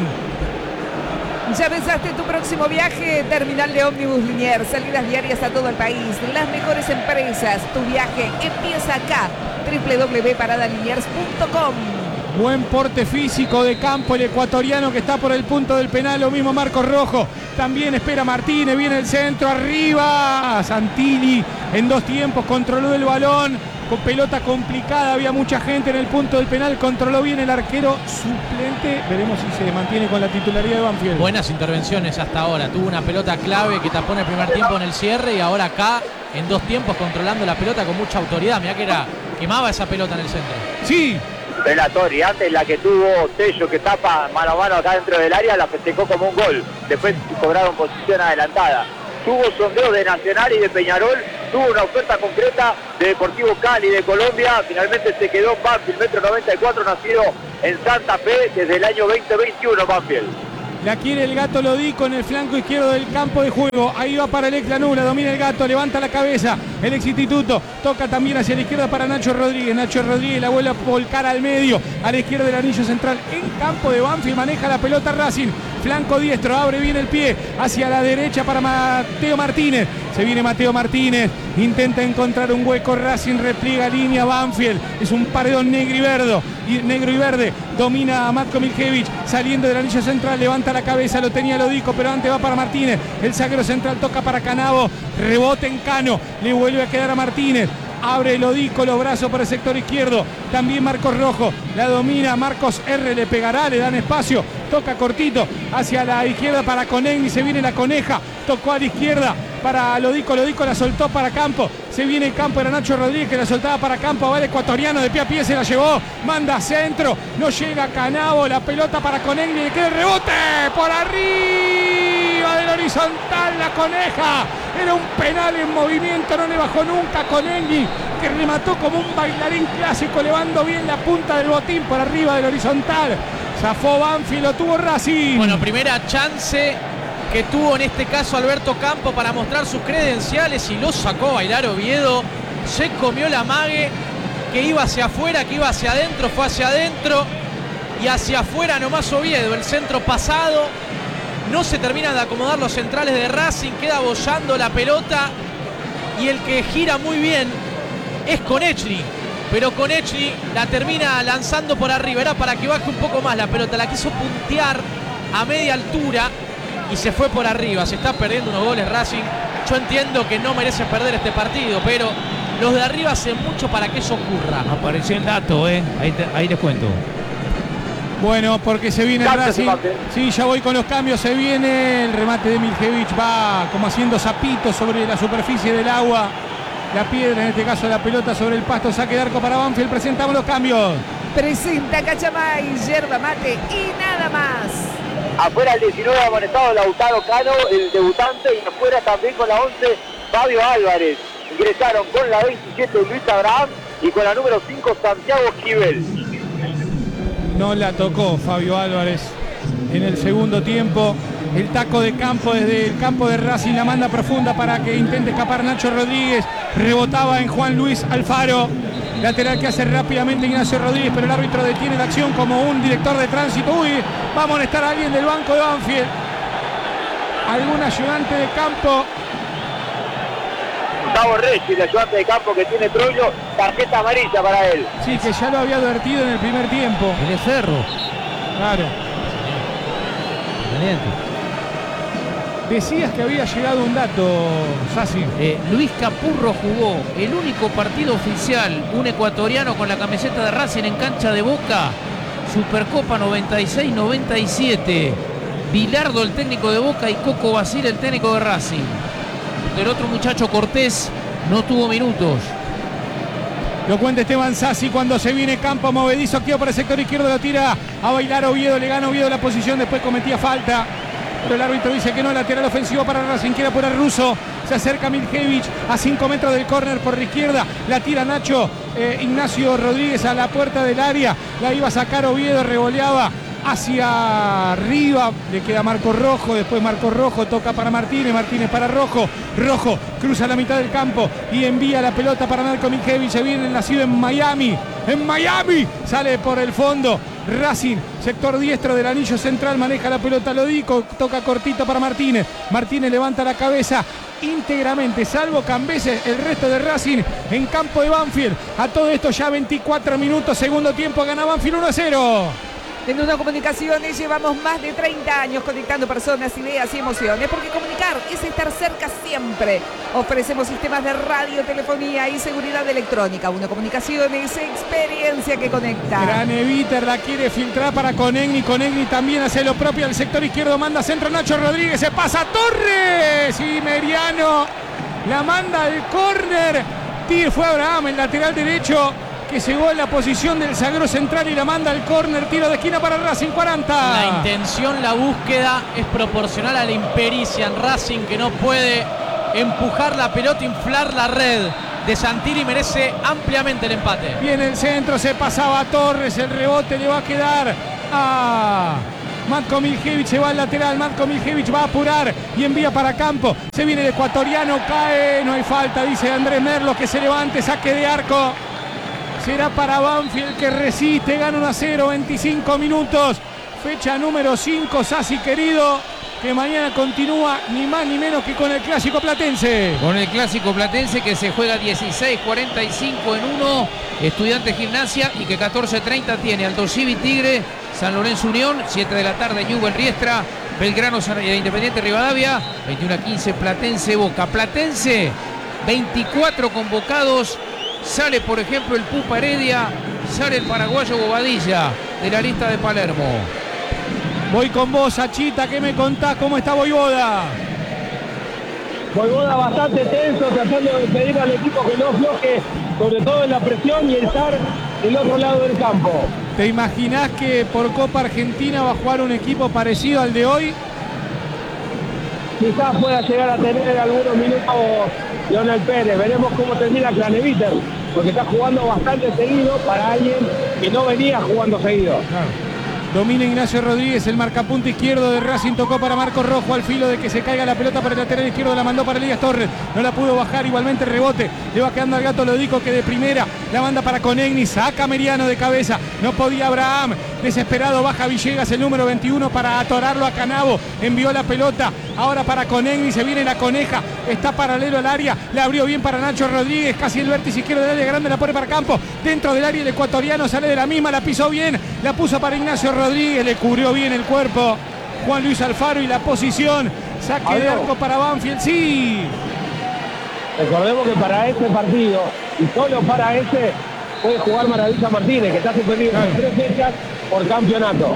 ¿Ya pensaste en tu próximo viaje? Terminal de Ómnibus Liniers, salidas diarias a todo el país, las mejores empresas. Tu viaje empieza acá, www.paradaliniers.com. Buen porte físico de Campo, el ecuatoriano que está por el punto del penal, lo mismo Marcos Rojo, también espera Martínez, viene el centro, arriba, Santilli en dos tiempos, controló el balón, con pelota complicada, había mucha gente en el punto del penal, controló bien el arquero suplente, veremos si se mantiene con la titularidad de Banfield. Buenas intervenciones hasta ahora, tuvo una pelota clave que tapó en el primer tiempo en el cierre y ahora acá en dos tiempos controlando la pelota con mucha autoridad, mirá que quemaba esa pelota en el centro. Sí, Velatori. Antes la que tuvo Tello, que tapa mano a mano acá dentro del área, la festejó como un gol. Después cobraron posición adelantada. Tuvo sondeo de Nacional y de Peñarol, tuvo una oferta concreta de Deportivo Cali de Colombia, finalmente se quedó Banfield, 1,94 m, nacido en Santa Fe desde el año 2021 Banfield. La quiere el Gato Lodico en el flanco izquierdo del campo de juego. Ahí va para el ex Lanús, domina el Gato, levanta la cabeza. El ex Instituto toca también hacia la izquierda para Nacho Rodríguez. Nacho Rodríguez la vuelve a volcar al medio, a la izquierda del anillo central. En campo de Banfield maneja la pelota Racing. Flanco diestro, abre bien el pie hacia la derecha para Mateo Martínez. Se viene Mateo Martínez, intenta encontrar un hueco. Racing repliega línea. Banfield es un paredón negro y verde. Domina a Matko Miljevic saliendo del anillo central, levanta la cabeza, lo tenía Lodico, pero antes va para Martínez. El zaguero central toca para Canavo, rebote en Cano, le vuelve a quedar a Martínez. Abre Lodico los brazos por el sector izquierdo. También Marcos Rojo. La domina Marcos R. Le pegará, le dan espacio. Toca cortito hacia la izquierda para Conegni. Se viene la Coneja. Tocó a la izquierda para Lodico. Lodico la soltó para Campo. Se viene el Campo. Era Nacho Rodríguez que la soltaba para Campo. Va el ecuatoriano de pie a pie. Se la llevó. Manda centro. No llega Canavo. La pelota para Conegni. Le queda el rebote. Por arriba del horizontal la Coneja. Era un penal en movimiento. No le bajó nunca Conegni, que remató como un bailarín clásico, elevando bien la punta del botín por arriba del horizontal. Zafó Banfield, lo tuvo Racing. Bueno, primera chance que tuvo en este caso Alberto Campo para mostrar sus credenciales y lo sacó a bailar Oviedo. Se comió la mague, que iba hacia afuera, que iba hacia adentro, fue hacia adentro y hacia afuera nomás Oviedo. El centro pasado, no se terminan de acomodar los centrales de Racing, queda bollando la pelota y el que gira muy bien es Konechny, pero Konechny la termina lanzando por arriba. Era para que baje un poco más la pelota, la quiso puntear a media altura y se fue por arriba. Se está perdiendo unos goles Racing. Yo entiendo que no merece perder este partido, pero los de arriba hacen mucho para que eso ocurra. Apareció el dato, ahí les cuento. Bueno, porque se viene Racing. Sí, ya voy con los cambios. Se viene el remate de Miljevic. Va como haciendo zapitos sobre la superficie del agua. La piedra, en este caso la pelota sobre el pasto. Saque de arco para Banfield. Presentamos los cambios. Presenta Cachamay, yerba mate y nada más. Afuera el 19 amonestado Lautaro Cano, el debutante, y afuera también con la 11 Fabio Álvarez. Ingresaron con la 27 Luis Abraham y con la número 5 Santiago Esquivel. No la tocó Fabio Álvarez en el segundo tiempo. El taco de Campo desde el campo de Racing, la manda profunda para que intente escapar Nacho Rodríguez. Rebotaba en Juan Luis Alfaro. Lateral que hace rápidamente Ignacio Rodríguez, pero el árbitro detiene la acción como un director de tránsito. Uy, va a amonestar a alguien del banco de Banfield. Algún ayudante de campo. Gustavo Reyes, el ayudante de campo que tiene Troilo, tarjeta amarilla para él. Sí, que ya lo había advertido en el primer tiempo. El de Ferro. Claro. Excelente. Decías que había llegado un dato, Sassi. Luis Capurro jugó el único partido oficial, un ecuatoriano con la camiseta de Racing en cancha de Boca, Supercopa 96-97. Bilardo, el técnico de Boca, y Coco Basile, el técnico de Racing. El otro muchacho, Cortés, no tuvo minutos. Lo cuenta Esteban Sassi cuando se viene Campo movedizo, activo por el sector izquierdo, lo tira a bailar Oviedo, le gana Oviedo la posición, después cometía falta. Pero el árbitro dice que no, lateral ofensivo para Racing, quiere apurar Russo. Se acerca Miljevic a 5 metros del córner por la izquierda. La tira Nacho Ignacio Rodríguez a la puerta del área. La iba a sacar Oviedo, revoleaba hacia arriba. Le queda Marco Rojo, después Marco Rojo toca para Martínez, Martínez para Rojo. Rojo cruza la mitad del campo y envía la pelota para Marco Miljevic. Se viene nacido en Miami. En Miami sale por el fondo. Racing, sector diestro del anillo central, maneja la pelota Lodico, toca cortito para Martínez. Martínez levanta la cabeza íntegramente, salvo Cambeses, el resto de Racing en campo de Banfield. A todo esto ya 24 minutos, segundo tiempo, gana Banfield 1-0. En Nudo Comunicaciones llevamos más de 30 años conectando personas, ideas y emociones, porque comunicar es estar cerca siempre. Ofrecemos sistemas de radio, telefonía y seguridad electrónica. Nudo Comunicaciones, experiencia que conecta. Gran Eviter la quiere filtrar para Conegni. Conegni también hace lo propio al sector izquierdo. Manda centro Nacho Rodríguez. Se pasa Torres. Y Meriano la manda al córner. Fue Abraham, el lateral derecho, que llegó en la posición del zaguero central y la manda al córner, tiro de esquina para Racing 40. La intención, la búsqueda es proporcional a la impericia en Racing, que no puede empujar la pelota, inflar la red. De Santilli merece ampliamente el empate. Viene el centro, se pasaba a Torres, el rebote le va a quedar a Matko Miljevic, se va al lateral, Matko Miljevic va a apurar y envía para Campo. Se viene el ecuatoriano, cae, no hay falta, dice Andrés Merlo, que se levante, saque de arco. Será para Banfield, que resiste, gana 1-0, 25 minutos. Fecha número 5, Sassi querido, que mañana continúa ni más ni menos que con el Clásico Platense. Con el Clásico Platense, que se juega 16:45 en 1, Estudiantes Gimnasia, y que 14:30 tiene Alto Civi Tigre, San Lorenzo Unión, 7 de la tarde Newell Riestra, Belgrano Independiente Rivadavia, 21:15 Platense Boca. Platense, 24 convocados, sale por ejemplo el Pupa Heredia, sale el paraguayo Bobadilla de la lista de Palermo. Voy con vos, Achita, ¿qué me contás? ¿Cómo está Voivoda? Voivoda bastante tenso, tratando de pedir al equipo que no afloje, sobre todo en la presión y estar del otro lado del campo. ¿Te imaginás que por Copa Argentina va a jugar un equipo parecido al de hoy? Quizás pueda llegar a tener algunos minutos Leonel Pérez. Veremos cómo termina Craneviter, porque está jugando bastante seguido para alguien que no venía jugando seguido. Claro. Domina Ignacio Rodríguez, el marcapunto izquierdo de Racing, tocó para Marcos Rojo al filo de que se caiga la pelota para el lateral izquierdo, la mandó para Elías Torres, no la pudo bajar, igualmente el rebote, le va quedando al Gato Lodico, que de primera la manda para Conegni, saca Meriano de cabeza, no podía Abraham, desesperado baja Villegas, el número 21, para atorarlo a Canavo, envió la pelota, ahora para Conegni, se viene la Coneja, está paralelo al área, la abrió bien para Nacho Rodríguez, casi el vértice izquierdo del área grande, la pone para Campo, dentro del área el ecuatoriano sale de la misma, la pisó bien, la puso para Ignacio Rodríguez, le cubrió bien el cuerpo Juan Luis Alfaro y la posición, saque de arco para Banfield, sí. Recordemos que para ese partido, y solo para ese, puede jugar Maravilla Martínez, que está suspendido por 3 fechas por campeonato.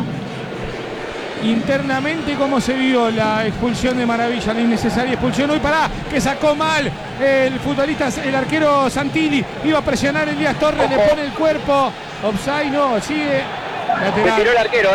Internamente, ¿cómo se vio la expulsión de Maravilla? La innecesaria expulsión hoy, pará, que sacó mal el futbolista, el arquero Santilli, iba a presionar Elías Torres, le pone el cuerpo, offside, no, sigue. Se tiró el arquero,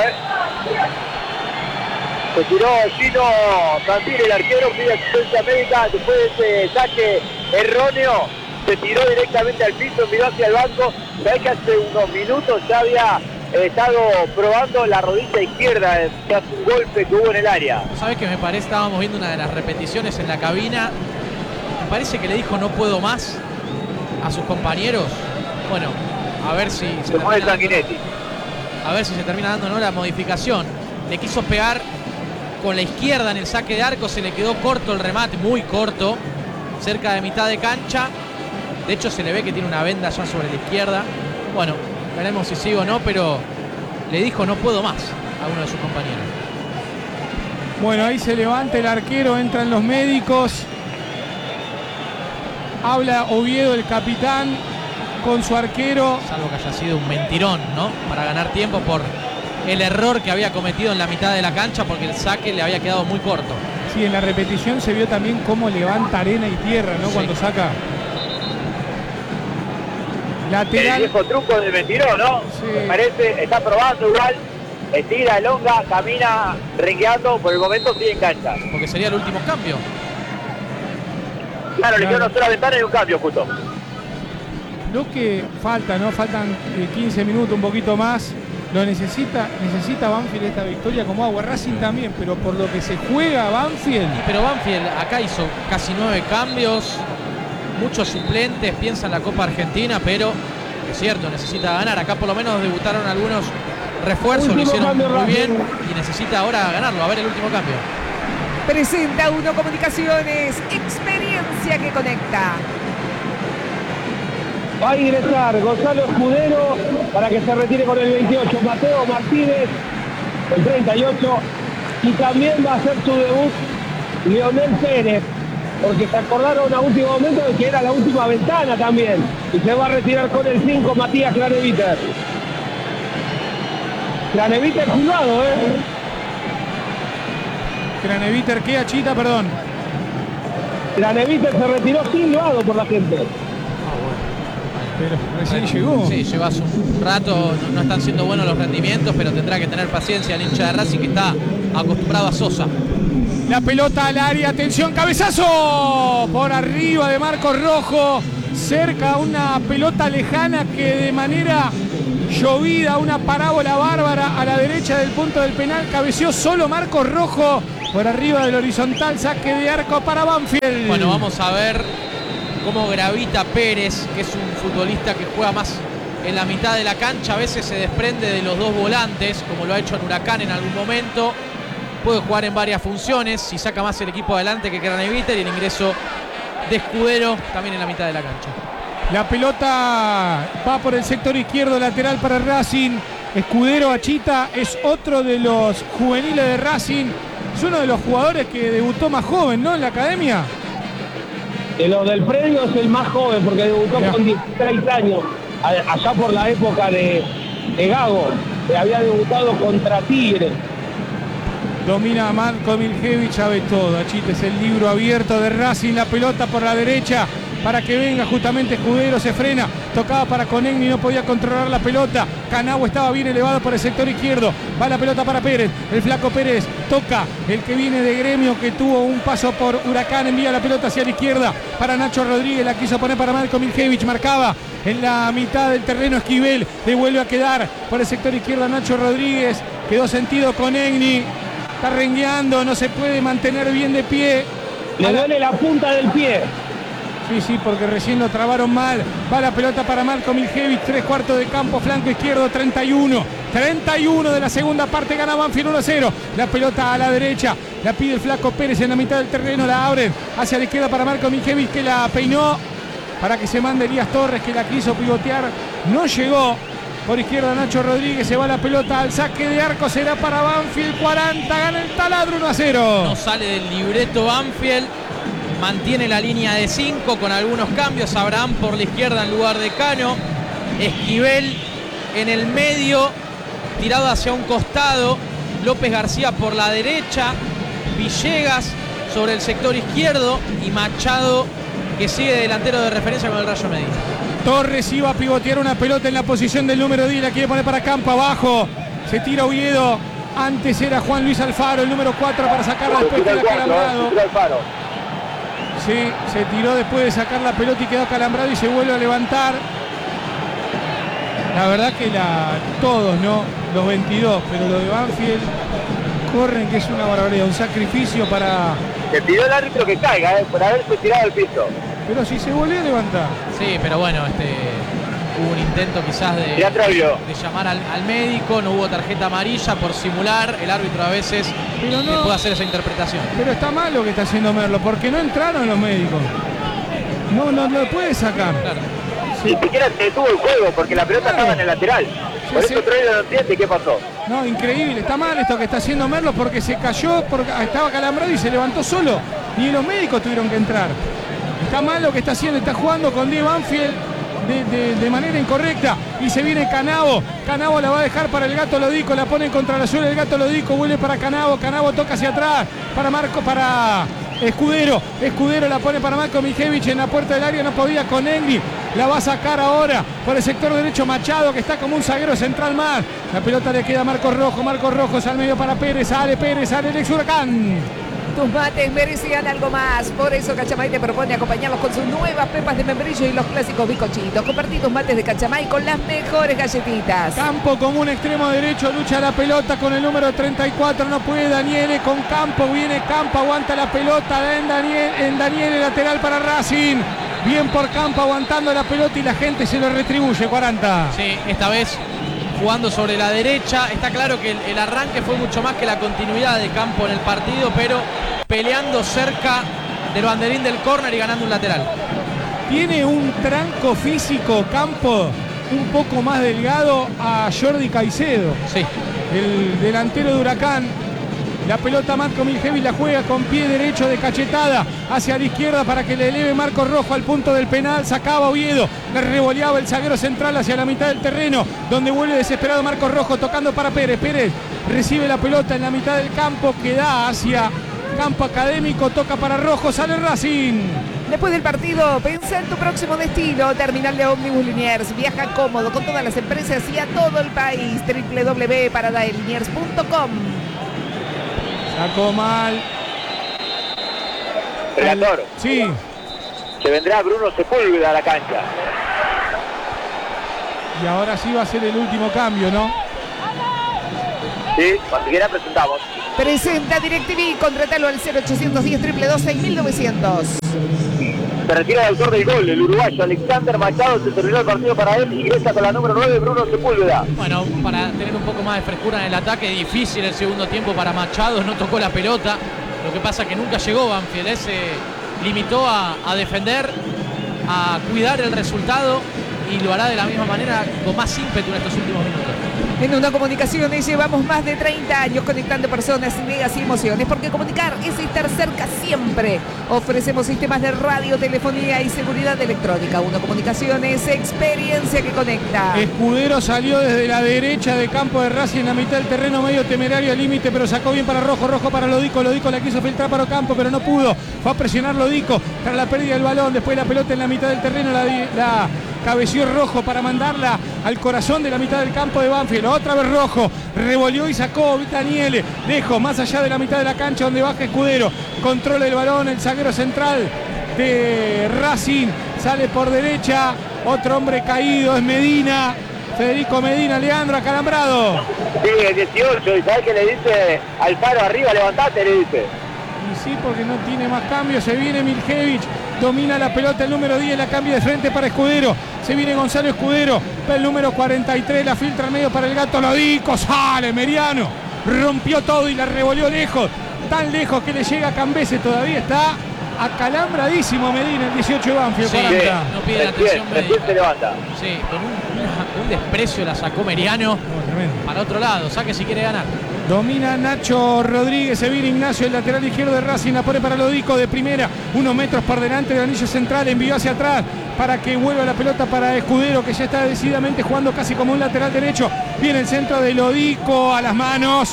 Se tiró Gino Santilli, el arquero, pide asistencia médica después de ese saque erróneo. Se tiró directamente al piso, miró hacia el banco. Sabés que hace unos minutos ya había estado probando la rodilla izquierda tras un golpe que hubo en el área. ¿Sabés qué me parece? Estábamos viendo una de las repeticiones en la cabina. Me parece que le dijo no puedo más a sus compañeros. Bueno, a ver si se mueve Sanguinetti. A ver si se termina dando, ¿no?, la modificación. Le quiso pegar con la izquierda en el saque de arco, se le quedó corto el remate, muy corto, cerca de mitad de cancha. De hecho se le ve que tiene una venda ya sobre la izquierda. Bueno, veremos si sigue o no, pero le dijo no puedo más a uno de sus compañeros. Bueno, ahí se levanta el arquero, entran los médicos. Habla Oviedo, el capitán, con su arquero. Salvo que haya sido un mentirón, ¿no? Para ganar tiempo por el error que había cometido en la mitad de la cancha, porque el saque le había quedado muy corto. Sí, en la repetición se vio también cómo levanta arena y tierra, ¿no? Sí. Cuando saca. Lateral. El viejo truco de mentirón, ¿no? Sí. Me parece, está probando igual. Estira, elonga, camina, rengueando. Por el momento sigue en cancha. Porque sería el último cambio. Claro, le quedó una sola ventana y un cambio justo. Lo que falta, ¿no? Faltan 15 minutos, un poquito más. Lo necesita Banfield esta victoria como agua. Racing también, pero por lo que se juega Banfield. Pero Banfield acá hizo casi 9 cambios, muchos suplentes, piensa en la Copa Argentina, pero es cierto, necesita ganar. Acá por lo menos debutaron algunos refuerzos, lo hicieron muy bien y necesita ahora ganarlo. A ver el último cambio. Presenta Uno Comunicaciones, experiencia que conecta. Va a ingresar Gonzalo Escudero para que se retire con el 28, Mateo Martínez, el 38, y también va a hacer su debut Leonel Pérez, porque se acordaron a último momento de que era la última ventana también, y se va a retirar con el 5 Matías Craneviter. Craneviter silbado, Craneviter, ¿qué, Achita? Perdón. Craneviter se retiró silbado por la gente. Pero recién llegó. Sí, llegó hace un rato, no están siendo buenos los rendimientos, pero tendrá que tener paciencia el hincha de Racing, que está acostumbrado a Sosa. La pelota al área, atención, cabezazo por arriba de Marcos Rojo, cerca una pelota lejana que de manera llovida, una parábola bárbara a la derecha del punto del penal, cabeció solo Marcos Rojo por arriba del horizontal, saque de arco para Banfield. Bueno, vamos a ver cómo gravita Pérez, que es un futbolista que juega más en la mitad de la cancha, a veces se desprende de los dos volantes, como lo ha hecho en Huracán en algún momento. Puede jugar en varias funciones, si saca más el equipo adelante que Craneviter, y el ingreso de Escudero también en la mitad de la cancha. La pelota va por el sector izquierdo, lateral para Racing. Escudero Achita es otro de los juveniles de Racing. Es uno de los jugadores que debutó más joven, ¿no? En la academia. De los del predio es el más joven porque debutó con 16 años, allá por la época de Gago, que había debutado contra Tigre. Domina Marco Miljevich, sabe todo. Achita es el libro abierto de Racing. La pelota por la derecha para que venga justamente Escudero, se frena, tocaba para Conegni, no podía controlar la pelota. Canagua estaba bien elevado por el sector izquierdo, va la pelota para Pérez, el flaco Pérez toca, el que viene de Gremio, que tuvo un paso por Huracán, envía la pelota hacia la izquierda para Nacho Rodríguez, la quiso poner para Marco Miljevich, marcaba en la mitad del terreno Esquivel, devuelve a quedar por el sector izquierdo a Nacho Rodríguez, quedó sentido Conegni, está rengueando, no se puede mantener bien de pie. Le duele la punta del pie. Sí, porque recién lo trabaron mal. Va la pelota para Marco Miljevich, 3/4 de campo, flanco izquierdo, 31 de la segunda parte, gana Banfield 1-0. La pelota a la derecha, la pide el flaco Pérez en la mitad del terreno, la abren hacia la izquierda para Marco Miljevich, que la peinó para que se mande Elías Torres, que la quiso pivotear, no llegó. Por izquierda Nacho Rodríguez, se va la pelota al saque de arco, será para Banfield, 40, gana el taladro 1-0. No sale del libreto Banfield. Mantiene la línea de 5 con algunos cambios. Abraham por la izquierda en lugar de Cano. Esquivel en el medio, tirado hacia un costado. López García por la derecha. Villegas sobre el sector izquierdo. Y Machado, que sigue delantero de referencia con el Rayo Medina. Torres iba a pivotear una pelota en la posición del número 10. La quiere poner para campo abajo. Se tira Oviedo. Antes era Juan Luis Alfaro, el número 4, para sacarla después de acalambrado. Sí, se tiró después de sacar la pelota y quedó acalambrado y se vuelve a levantar. La verdad que todos, ¿no? Los 22, pero lo de Banfield corren, que es una barbaridad, un sacrificio para... Le pidió el árbitro que caiga, por haberse tirado al piso. Pero si se volvió a levantar. Sí, pero bueno, hubo un intento quizás de llamar al médico, no hubo tarjeta amarilla por simular, el árbitro a veces puede hacer esa interpretación. Pero está mal lo que está haciendo Merlo, porque no entraron los médicos. No lo puede sacar. Claro. Ni siquiera se detuvo el juego porque la pelota estaba en el lateral. Por eso Troilo no entiende qué pasó. No, increíble, está mal esto que está haciendo Merlo, porque se cayó, porque estaba calambrado y se levantó solo. Ni los médicos tuvieron que entrar. Está mal lo que está haciendo, está jugando con 10 Banfield de manera incorrecta, y se viene Canavo la va a dejar para el Gato Lodico, la pone contra la suela el Gato Lodico, vuelve para Canavo toca hacia atrás para Escudero la pone para Marco Miljevich en la puerta del área, no podía con Negri, la va a sacar ahora por el sector derecho Machado, que está como un zaguero central más, la pelota le queda a Marcos Rojo al medio para Pérez, sale el ex Huracán. Tus mates merecían algo más. Por eso Cachamay te propone acompañarlos con sus nuevas pepas de membrillo y los clásicos bizcochitos. Compartí tus mates de Cachamay con las mejores galletitas. Campo como un extremo derecho, lucha la pelota con el número 34, no puede Daniele con Campo, viene Campo, aguanta la pelota en Daniele, lateral para Racing. Bien por Campo aguantando la pelota y la gente se lo retribuye, 40. Sí, esta vez jugando sobre la derecha. Está claro que el arranque fue mucho más que la continuidad de Campo en el partido, pero peleando cerca del banderín del córner y ganando un lateral. Tiene un tranco físico Campo un poco más delgado a Jordi Caicedo. Sí. El delantero de Huracán. La pelota Marco Miljevich la juega con pie derecho de cachetada hacia la izquierda para que le eleve Marcos Rojo al punto del penal. Sacaba Oviedo, le revoleaba el zaguero central hacia la mitad del terreno, donde vuelve desesperado Marcos Rojo tocando para Pérez. Pérez recibe la pelota en la mitad del campo que da hacia campo académico, toca para Rojo, sale Racing. Después del partido, pensá en tu próximo destino. Terminal de Ómnibus Liniers. Viaja cómodo con todas las empresas y a todo el país. www.paradadeliniers.com. Sacó mal. Relator. Sí. Se vendrá Bruno Sepúlveda a la cancha. Y ahora sí va a ser el último cambio, ¿no? Sí, cuando quiera presentamos. Presenta DirecTV. Contratalo al 0810-222-6900. Se retira el autor del gol, el uruguayo Alexander Machado. Se terminó el partido para él. Ingresa con la número 9, Bruno Sepúlveda. Bueno, para tener un poco más de frescura en el ataque, difícil el segundo tiempo para Machado, no tocó la pelota. Lo que pasa es que nunca llegó Banfield, se limitó a defender, a cuidar el resultado y lo hará de la misma manera, con más ímpetu en estos últimos minutos. En Una Comunicaciones llevamos más de 30 años conectando personas, ideas y emociones, porque comunicar es estar cerca siempre. Ofrecemos sistemas de radio, telefonía y seguridad electrónica. Una Comunicaciones, experiencia que conecta. Escudero salió desde la derecha de campo de Racing en la mitad del terreno, medio temerario al límite, pero sacó bien para Rojo, Rojo para Lodico, Lodico la quiso filtrar para Ocampo, pero no pudo. Fue a presionar Lodico tras la pérdida del balón, después la pelota en la mitad del terreno, la cabeció Rojo para mandarla al corazón de la mitad del campo de Banfield. Otra vez Rojo, revolvió y sacó Daniele, lejos, más allá de la mitad de la cancha donde baja Escudero, controla el balón, el zaguero central de Racing, sale por derecha, otro hombre caído es Medina, Federico Medina, Leandro acalambrado. Sí, el 18, ¿y sabes qué le dice? Alfaro arriba, levantate, le dice. Y sí, porque no tiene más cambios, se viene Miljevich, domina la pelota el número 10, la cambia de frente para Escudero, se viene Gonzalo Escudero, va el número 43, la filtra al medio para el Gato Lodico, sale Meriano, rompió todo y la revolvió lejos, tan lejos que le llega a Cambese, todavía está acalambradísimo Medina, el 18 de Banfield. Sí, 40. no pide la atención médica. Se levanta. Sí, con un desprecio la sacó Meriano para otro lado, saque si quiere ganar. Domina Nacho Rodríguez, se viene Ignacio, el lateral izquierdo de Racing, la pone para Lodico de primera, unos metros por delante del anillo central, envió hacia atrás para que vuelva la pelota para Escudero, que ya está decididamente jugando casi como un lateral derecho. Viene el centro de Lodico, a las manos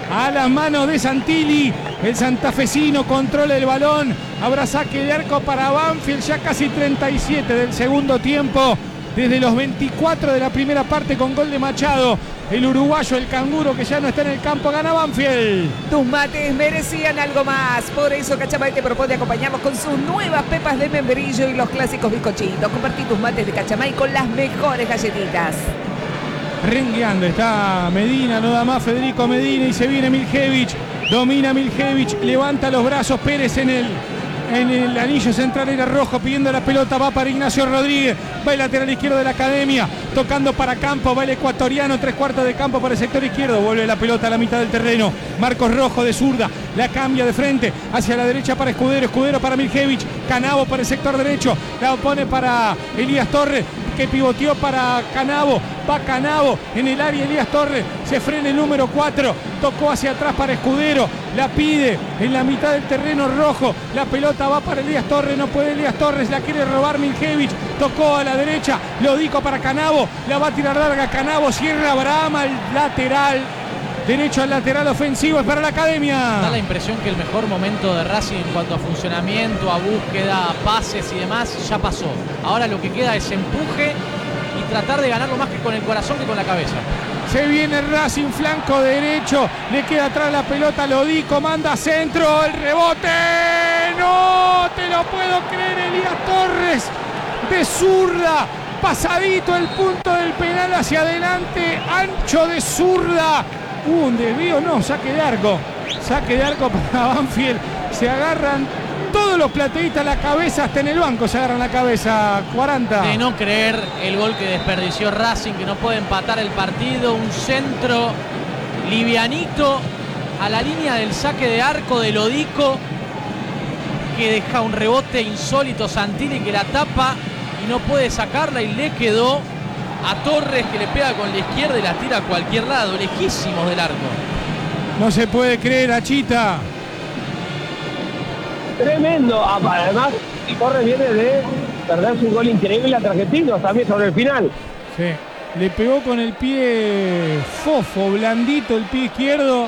de Santilli, el santafesino controla el balón, habrá saque de arco para Banfield, ya casi 37 del segundo tiempo, desde los 24 de la primera parte con gol de Machado. El uruguayo, el canguro que ya no está en el campo, gana Banfield. Tus mates merecían algo más. Por eso Cachamay te propone acompañarnos con sus nuevas pepas de membrillo y los clásicos bizcochitos. Compartí tus mates de Cachamay con las mejores galletitas. Rengueando está Medina, no da más Federico Medina y se viene Miljevich. Domina Miljevich, levanta los brazos Pérez en el anillo central, era Rojo pidiendo la pelota, va para Ignacio Rodríguez, va el lateral izquierdo de la Academia, tocando para Campo, va el ecuatoriano, 3/4 de campo para el sector izquierdo, vuelve la pelota a la mitad del terreno, Marcos Rojo de zurda, la cambia de frente, hacia la derecha para Escudero, Escudero para Miljevich, Canavo para el sector derecho, la pone para Elías Torres, que pivoteó para Canavo, va Canavo en el área, Elías Torres, se frena el número 4, tocó hacia atrás para Escudero, la pide en la mitad del terreno Rojo, la pelota va para Elías Torres, no puede Elías Torres, la quiere robar Miljevich, tocó a la derecha, Lodico para Canavo, la va a tirar larga, Canavo cierra Abraham al lateral, derecho al lateral ofensivo, es para la Academia. Da la impresión que el mejor momento de Racing en cuanto a funcionamiento, a búsqueda, a pases y demás, ya pasó. Ahora lo que queda es empuje y tratar de ganarlo más que con el corazón que con la cabeza. Se viene Racing, flanco derecho, le queda atrás la pelota, Lodico, manda centro, el rebote, no te lo puedo creer, Elías Torres de zurda, pasadito el punto del penal hacia adelante, ancho de zurda, un desvío, no, saque de arco para Banfield, se agarran todos los plateístas la cabeza, hasta en el banco se agarran la cabeza, 40. De no creer el gol que desperdició Racing, que no puede empatar el partido, un centro livianito a la línea del saque de arco de Lodico, que deja un rebote insólito, Santilli que la tapa y no puede sacarla, y le quedó a Torres, que le pega con la izquierda y la tira a cualquier lado, lejísimos del arco. No se puede creer, Achita. Tremendo. Además, Torres viene de perderse un gol increíble ante Argentinos también sobre el final. Sí, le pegó con el pie fofo, blandito el pie izquierdo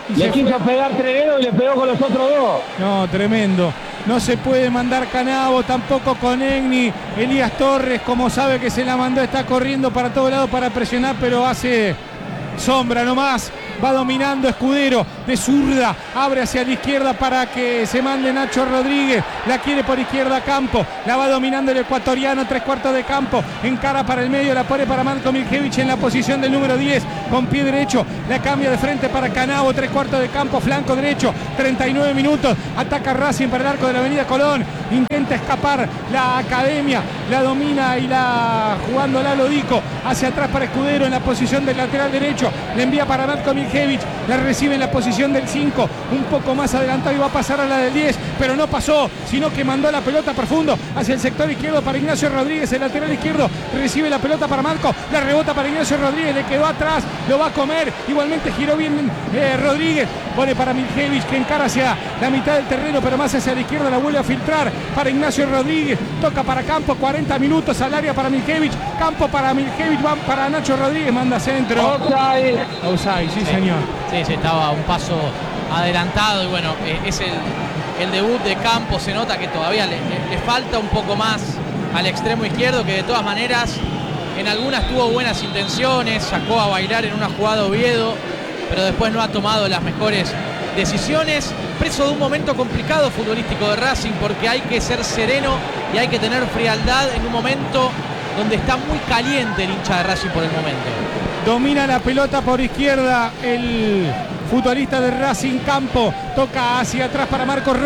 Le quiso pegar Treguero y le pegó con los otros dos. No, tremendo. No se puede mandar Canavo, tampoco con Egni. Elías Torres, como sabe que se la mandó, está corriendo para todos lados para presionar, pero hace sombra nomás. Va dominando Escudero de zurda, abre hacia la izquierda para que se mande Nacho Rodríguez, la quiere por izquierda Campo, la va dominando el ecuatoriano, 3/4 de campo, encara para el medio, la pone para Marco Miljevich en la posición del número 10, con pie derecho, la cambia de frente para Canavo, 3/4 de campo, flanco derecho, 39 minutos, ataca Racing para el arco de la avenida Colón, intenta escapar la Academia, la domina y la jugando Lalo Dico, hacia atrás para Escudero en la posición del lateral derecho, le envía para Marco Miljevich, la recibe en la posición del 5, un poco más adelantado y va a pasar a la del 10, pero no pasó, sino que mandó la pelota profundo hacia el sector izquierdo para Ignacio Rodríguez, el lateral izquierdo recibe la pelota para Marco, la rebota para Ignacio Rodríguez, le quedó atrás, lo va a comer, igualmente giró bien Rodríguez, pone para Miljevich que encara hacia la mitad del terreno, pero más hacia la izquierda, la vuelve a filtrar para Ignacio Rodríguez, toca para Campo, 40 minutos al área para Miljevich, Campo para Miljevich, van para Nacho Rodríguez, manda centro. Offside, sí señor. Sí, estaba un paso adelantado y bueno, es el debut de Campos, se nota que todavía le falta un poco más al extremo izquierdo, que de todas maneras en algunas tuvo buenas intenciones, sacó a bailar en una jugada Oviedo, pero después no ha tomado las mejores decisiones, preso de un momento complicado futbolístico de Racing, porque hay que ser sereno y hay que tener frialdad en un momento donde está muy caliente el hincha de Racing por el momento. Domina la pelota por izquierda el futbolista de Racing, Campo, toca hacia atrás para Marcos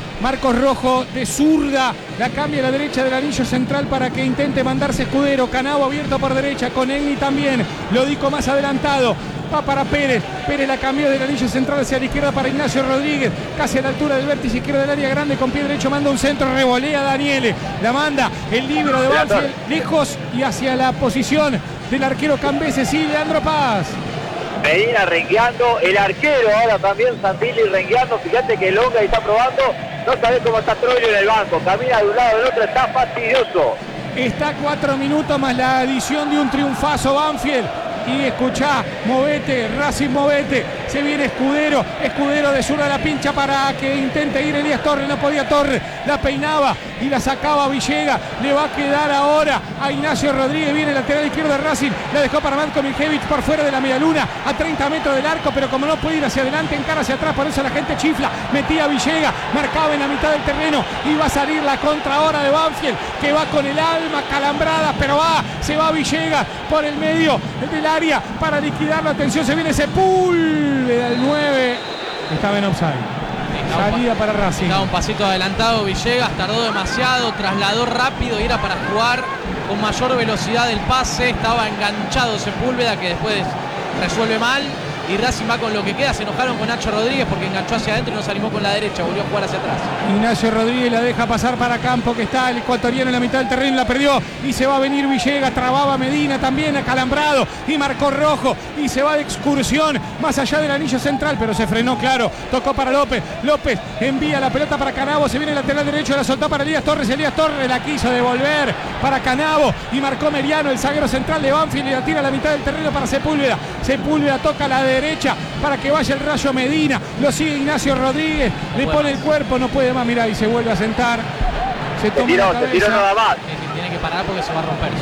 Rojo de zurda, la cambia a la derecha del anillo central para que intente mandarse Escudero, Canavo abierto por derecha, con Egni también, Lodico más adelantado, va para Pérez la cambió del anillo central hacia la izquierda para Ignacio Rodríguez, casi a la altura del vértice izquierdo del área grande, con pie derecho manda un centro, revolea Daniele, la manda el libro de Banfield lejos y hacia la posición del arquero Cambese, sí, Leandro Paz. Medina rengueando, el arquero ahora también Santilli rengueando, fíjate que Longa está probando, no sabés cómo está Troglio en el banco, camina de un lado del otro, está fastidioso. Está 4 minutos más la adición de un triunfazo Banfield. Y escuchá, movete, Racing movete, se viene Escudero de zurda la pincha para que intente ir Elías Torres, no podía Torres, la peinaba y la sacaba Villegas, le va a quedar ahora a Ignacio Rodríguez, viene el lateral izquierdo de Racing, la dejó para Marco Miljevich por fuera de la medialuna, a 30 metros del arco, pero como no puede ir hacia adelante, encara hacia atrás, por eso la gente chifla, metía a Villegas, marcaba en la mitad del terreno, y va a salir la contra ahora de Banfield, que va con el alma calambrada, pero se va Villegas por el medio del área para liquidar la atención, se viene Sepúlveda el 9, estaba en offside. Salida para Racing. Estaba un pasito adelantado Villegas, tardó demasiado, trasladó rápido y era para jugar con mayor velocidad el pase, estaba enganchado Sepúlveda que después resuelve mal y Racing va con lo que queda. Se enojaron con Nacho Rodríguez porque enganchó hacia adentro y no se animó con la derecha, volvió a jugar hacia atrás. Ignacio Rodríguez la deja pasar para Campo, que está el ecuatoriano en la mitad del terreno, la perdió y se va a venir Villegas, trababa Medina también acalambrado y marcó Rojo y se va de excursión más allá del anillo central, pero se frenó, claro, tocó para López envía la pelota para Canavo, se viene el lateral derecho, la soltó para Elías Torres la quiso devolver para Canavo y marcó Meriano, el zaguero central de Banfield, y la tira a la mitad del terreno para Sepúlveda toca a la derecha para que vaya el Rayo Medina, lo sigue Ignacio Rodríguez, le pone el cuerpo, no puede más, mirá, y se vuelve a sentar, se toma la cabeza. Se tiró nada más. Tiene que parar porque se va a romper,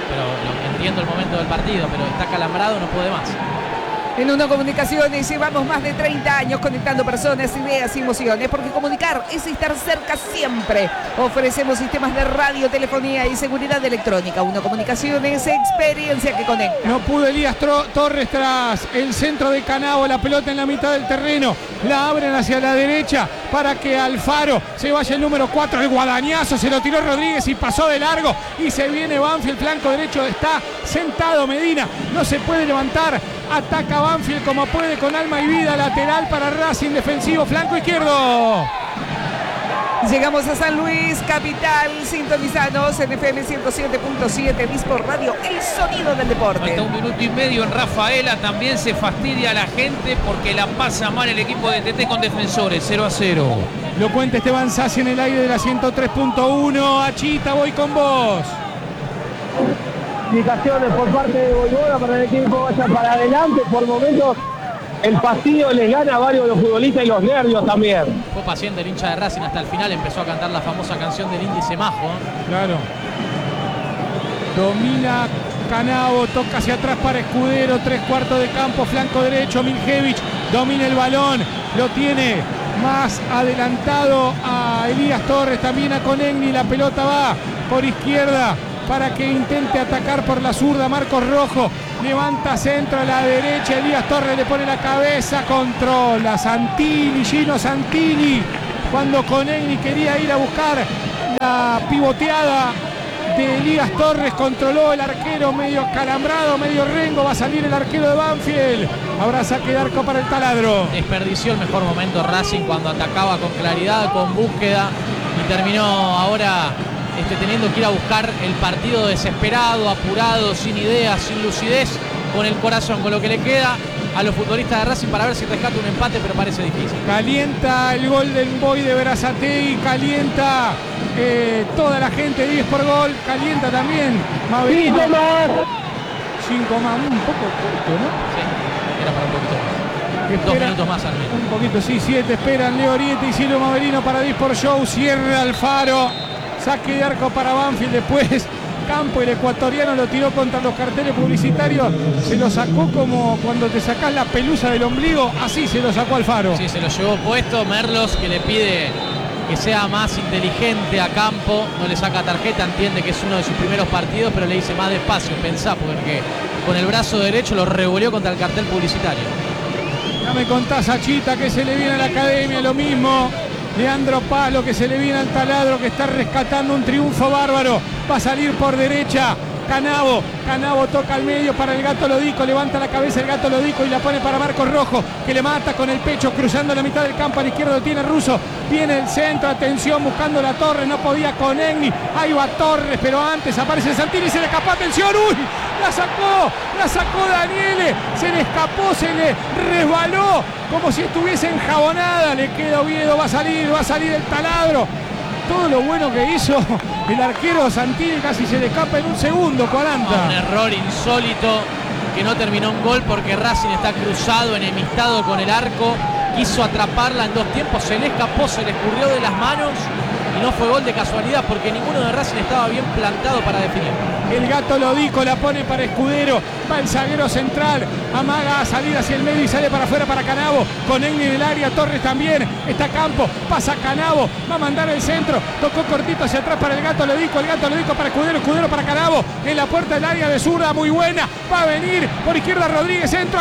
pero entiendo el momento del partido, pero está calambrado, no puede más. En Uno Comunicaciones llevamos más de 30 años conectando personas, ideas y emociones, porque comunicar es estar cerca siempre. Ofrecemos sistemas de radio, telefonía y seguridad electrónica. Uno Comunicaciones, experiencia que conecta. No pudo Elías Torres tras el centro de Canavo, la pelota en la mitad del terreno, la abren hacia la derecha para que Alfaro se vaya el número 4, el guadañazo, se lo tiró Rodríguez y pasó de largo y se viene Banfield, flanco derecho, está sentado Medina, no se puede levantar, ataca Banfield como puede con alma y vida, lateral para Racing, defensivo, flanco izquierdo. Llegamos a San Luis, capital, sintonizanos en FM 107.7, Dispor Radio, el sonido del deporte. Falta 1 minuto y medio en Rafaela, también se fastidia a la gente porque la pasa mal el equipo de TT con Defensores, 0-0. Lo cuenta Esteban Sassi en el aire de la 103.1, Achita, voy con vos. Indicaciones por parte de Boivoda para el equipo vaya para adelante, por momentos el fastidio les gana a varios de los futbolistas y los nervios también. Fue paciente el hincha de Racing hasta el final, empezó a cantar la famosa canción del índice majo. Claro. Domina Canavo, toca hacia atrás para Escudero, 3/4 de campo, flanco derecho, Miljevich domina el balón, lo tiene más adelantado a Elías Torres, también a Conegni, la pelota va por izquierda para que intente atacar por la zurda Marcos Rojo, levanta centro a la derecha, Elías Torres le pone la cabeza, controla Santini, Gino Santini, cuando Conegni quería ir a buscar la pivoteada de Elías Torres, controló el arquero medio calambrado, medio rengo, va a salir el arquero de Banfield, habrá saque de arco para el taladro. Desperdició el mejor momento Racing cuando atacaba con claridad, con búsqueda, y terminó ahora teniendo que ir a buscar el partido desesperado, apurado, sin ideas, sin lucidez, con el corazón, con lo que le queda a los futbolistas de Racing para ver si rescata un empate, pero parece difícil. Calienta el Golden Boy de Berazategui, calienta toda la gente, 10 por gol, calienta también Maverino. 5 más, un poco corto, ¿no? Sí, era para un poquito más. 2 minutos más al menos. Un poquito, sí, 7 esperan Leo Oriete y Silvio Maverino para 10 por show, cierra Alfaro, saque de arco para Banfield, después Campo, el ecuatoriano lo tiró contra los carteles publicitarios, se lo sacó como cuando te sacás la pelusa del ombligo, así se lo sacó Alfaro. Sí, se lo llevó puesto. Merlos, que le pide que sea más inteligente a Campo, no le saca tarjeta, entiende que es uno de sus primeros partidos, pero le dice más despacio, pensá, porque con el brazo derecho lo revoleó contra el cartel publicitario. Ya me contás, Achita, que se le viene a la academia, lo mismo Leandro Palo, que se le viene al taladro, que está rescatando un triunfo bárbaro, va a salir por derecha Canavo, Canavo toca al medio para el Gato Lodico, levanta la cabeza el Gato Lodico y la pone para Marcos Rojo, que le mata con el pecho, cruzando la mitad del campo, a la izquierda lo tiene Russo, viene el centro, atención, buscando la Torre, no podía con Egni, ahí va Torres, pero antes aparece Santini, se le escapó, atención, uy, la sacó Daniele, se le escapó, se le resbaló, como si estuviese enjabonada, le queda Oviedo, va a salir el taladro. Todo lo bueno que hizo el arquero Santini, casi se le escapa en un segundo, 40. Un error insólito que no terminó en gol porque Racing está cruzado, enemistado con el arco, quiso atraparla en 2 tiempos, se le escapó, se le escurrió de las manos y no fue gol de casualidad porque ninguno de Racing estaba bien plantado para definir. El Gato Lodico la pone para Escudero, va el zaguero central, amaga a salir hacia el medio y sale para afuera para Canavo, con Egni en el área, Torres también, está Campo, pasa Canavo, va a mandar el centro, tocó cortito hacia atrás para el Gato Lodico para Escudero, Escudero para Canavo, en la puerta del área de zurda, muy buena, va a venir por izquierda Rodríguez, centro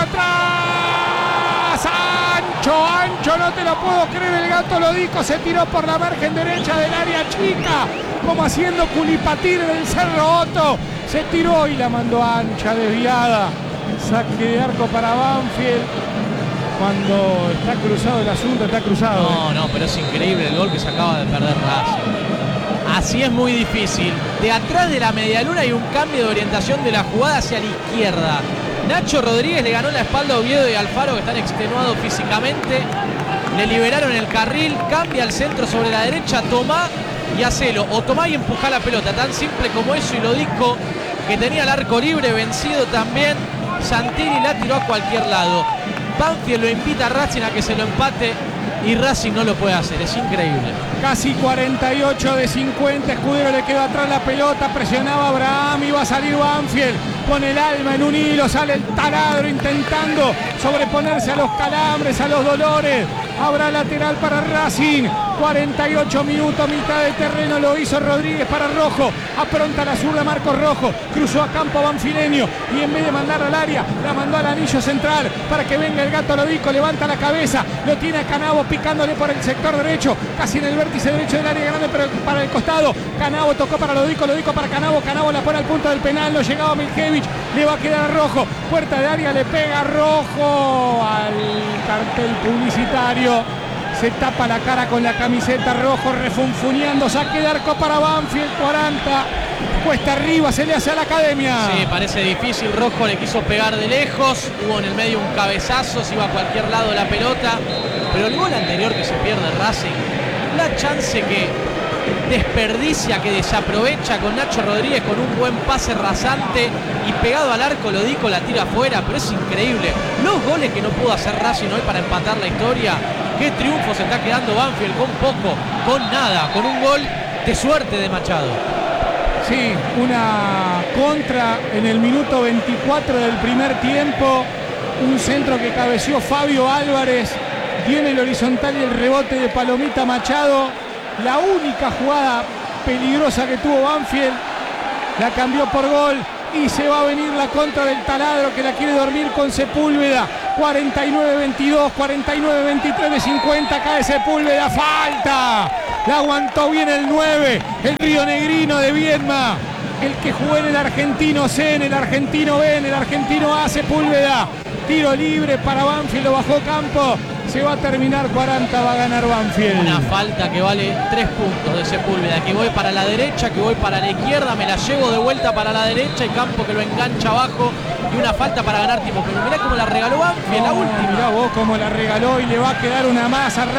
atrás, ancho, no te lo puedo creer, el Gato Lodico se tiró por la margen derecha del área chica, como haciendo culipatir del Cerro Otto, se tiró y la mandó ancha, desviada, saque de arco para Banfield. Cuando está cruzado el asunto, está cruzado. No, pero es increíble el gol que se acaba de perder Racing. Así es muy difícil. De atrás de la medialuna hay un cambio de orientación de la jugada hacia la izquierda. Nacho Rodríguez le ganó la espalda a Oviedo y Alfaro, que están extenuados físicamente. Le liberaron el carril, cambia el centro sobre la derecha, Tomá y hacelo. O tomá y empujá la pelota, tan simple como eso. Y Lodico, que tenía el arco libre, vencido también. Santini la tiró a cualquier lado. Banfield lo invita a Racing a que se lo empate y Racing no lo puede hacer, es increíble. Casi 48 de 50, Escudero le quedó atrás la pelota, presionaba a Abraham, iba a salir Banfield, con el alma en un hilo, sale el taladro intentando sobreponerse a los calambres, a los dolores. Habrá lateral para Racing, 48 minutos, mitad de terreno, lo hizo Rodríguez para Rojo, apronta la zurda Marcos Rojo, cruzó a campo banfileño y en vez de mandar al área, la mandó al anillo central para que venga el Gato Lodico, levanta la cabeza, lo tiene a Canavo picándole por el sector derecho, casi en el vértice derecho del área grande, pero para el costado. Canavo tocó para Lodico, Lodico para Canavo, Canavo la pone al punto del penal, no llegaba Miljevich, le va a quedar Rojo, puerta de área, le pega Rojo al cartel publicitario. Se tapa la cara con la camiseta, Rojo refunfuneando, saque de arco para Banfield, 40, cuesta arriba, se le hace a la academia. Sí, parece difícil, Rojo le quiso pegar de lejos, hubo en el medio un cabezazo, se iba a cualquier lado la pelota, pero el gol anterior que se pierde Racing, la chance que desperdicia, que desaprovecha con Nacho Rodríguez con un buen pase rasante y pegado al arco Lodico la tira afuera, pero es increíble. Los goles que no pudo hacer Racing hoy para empatar la historia. Qué triunfo se está quedando Banfield, con poco, con nada, con un gol de suerte de Machado. Sí, una contra en el minuto 24 del primer tiempo. Un centro que cabeció Fabio Álvarez. Tiene el horizontal y el rebote de Palomita Machado. La única jugada peligrosa que tuvo Banfield la cambió por gol. Y se va a venir la contra del Taladro, que la quiere dormir con Sepúlveda. 49-22, 49-23 de 50. Cae Sepúlveda, falta. La aguantó bien el 9, el rionegrino de Viedma. El que jugó en el Argentino C, en el Argentino B, en el Argentino A, Sepúlveda. Tiro libre para Banfield, lo bajó Campo. Se va a terminar 40, va a ganar Banfield. Una falta que vale 3 puntos de Sepúlveda, que voy para la derecha, que voy para la izquierda, me la llevo de vuelta para la derecha y Campo que lo engancha abajo. Y una falta para ganar tiempo. Pero mirá cómo la regaló Banfield, la última. Mirá vos cómo la regaló y le va a quedar una más a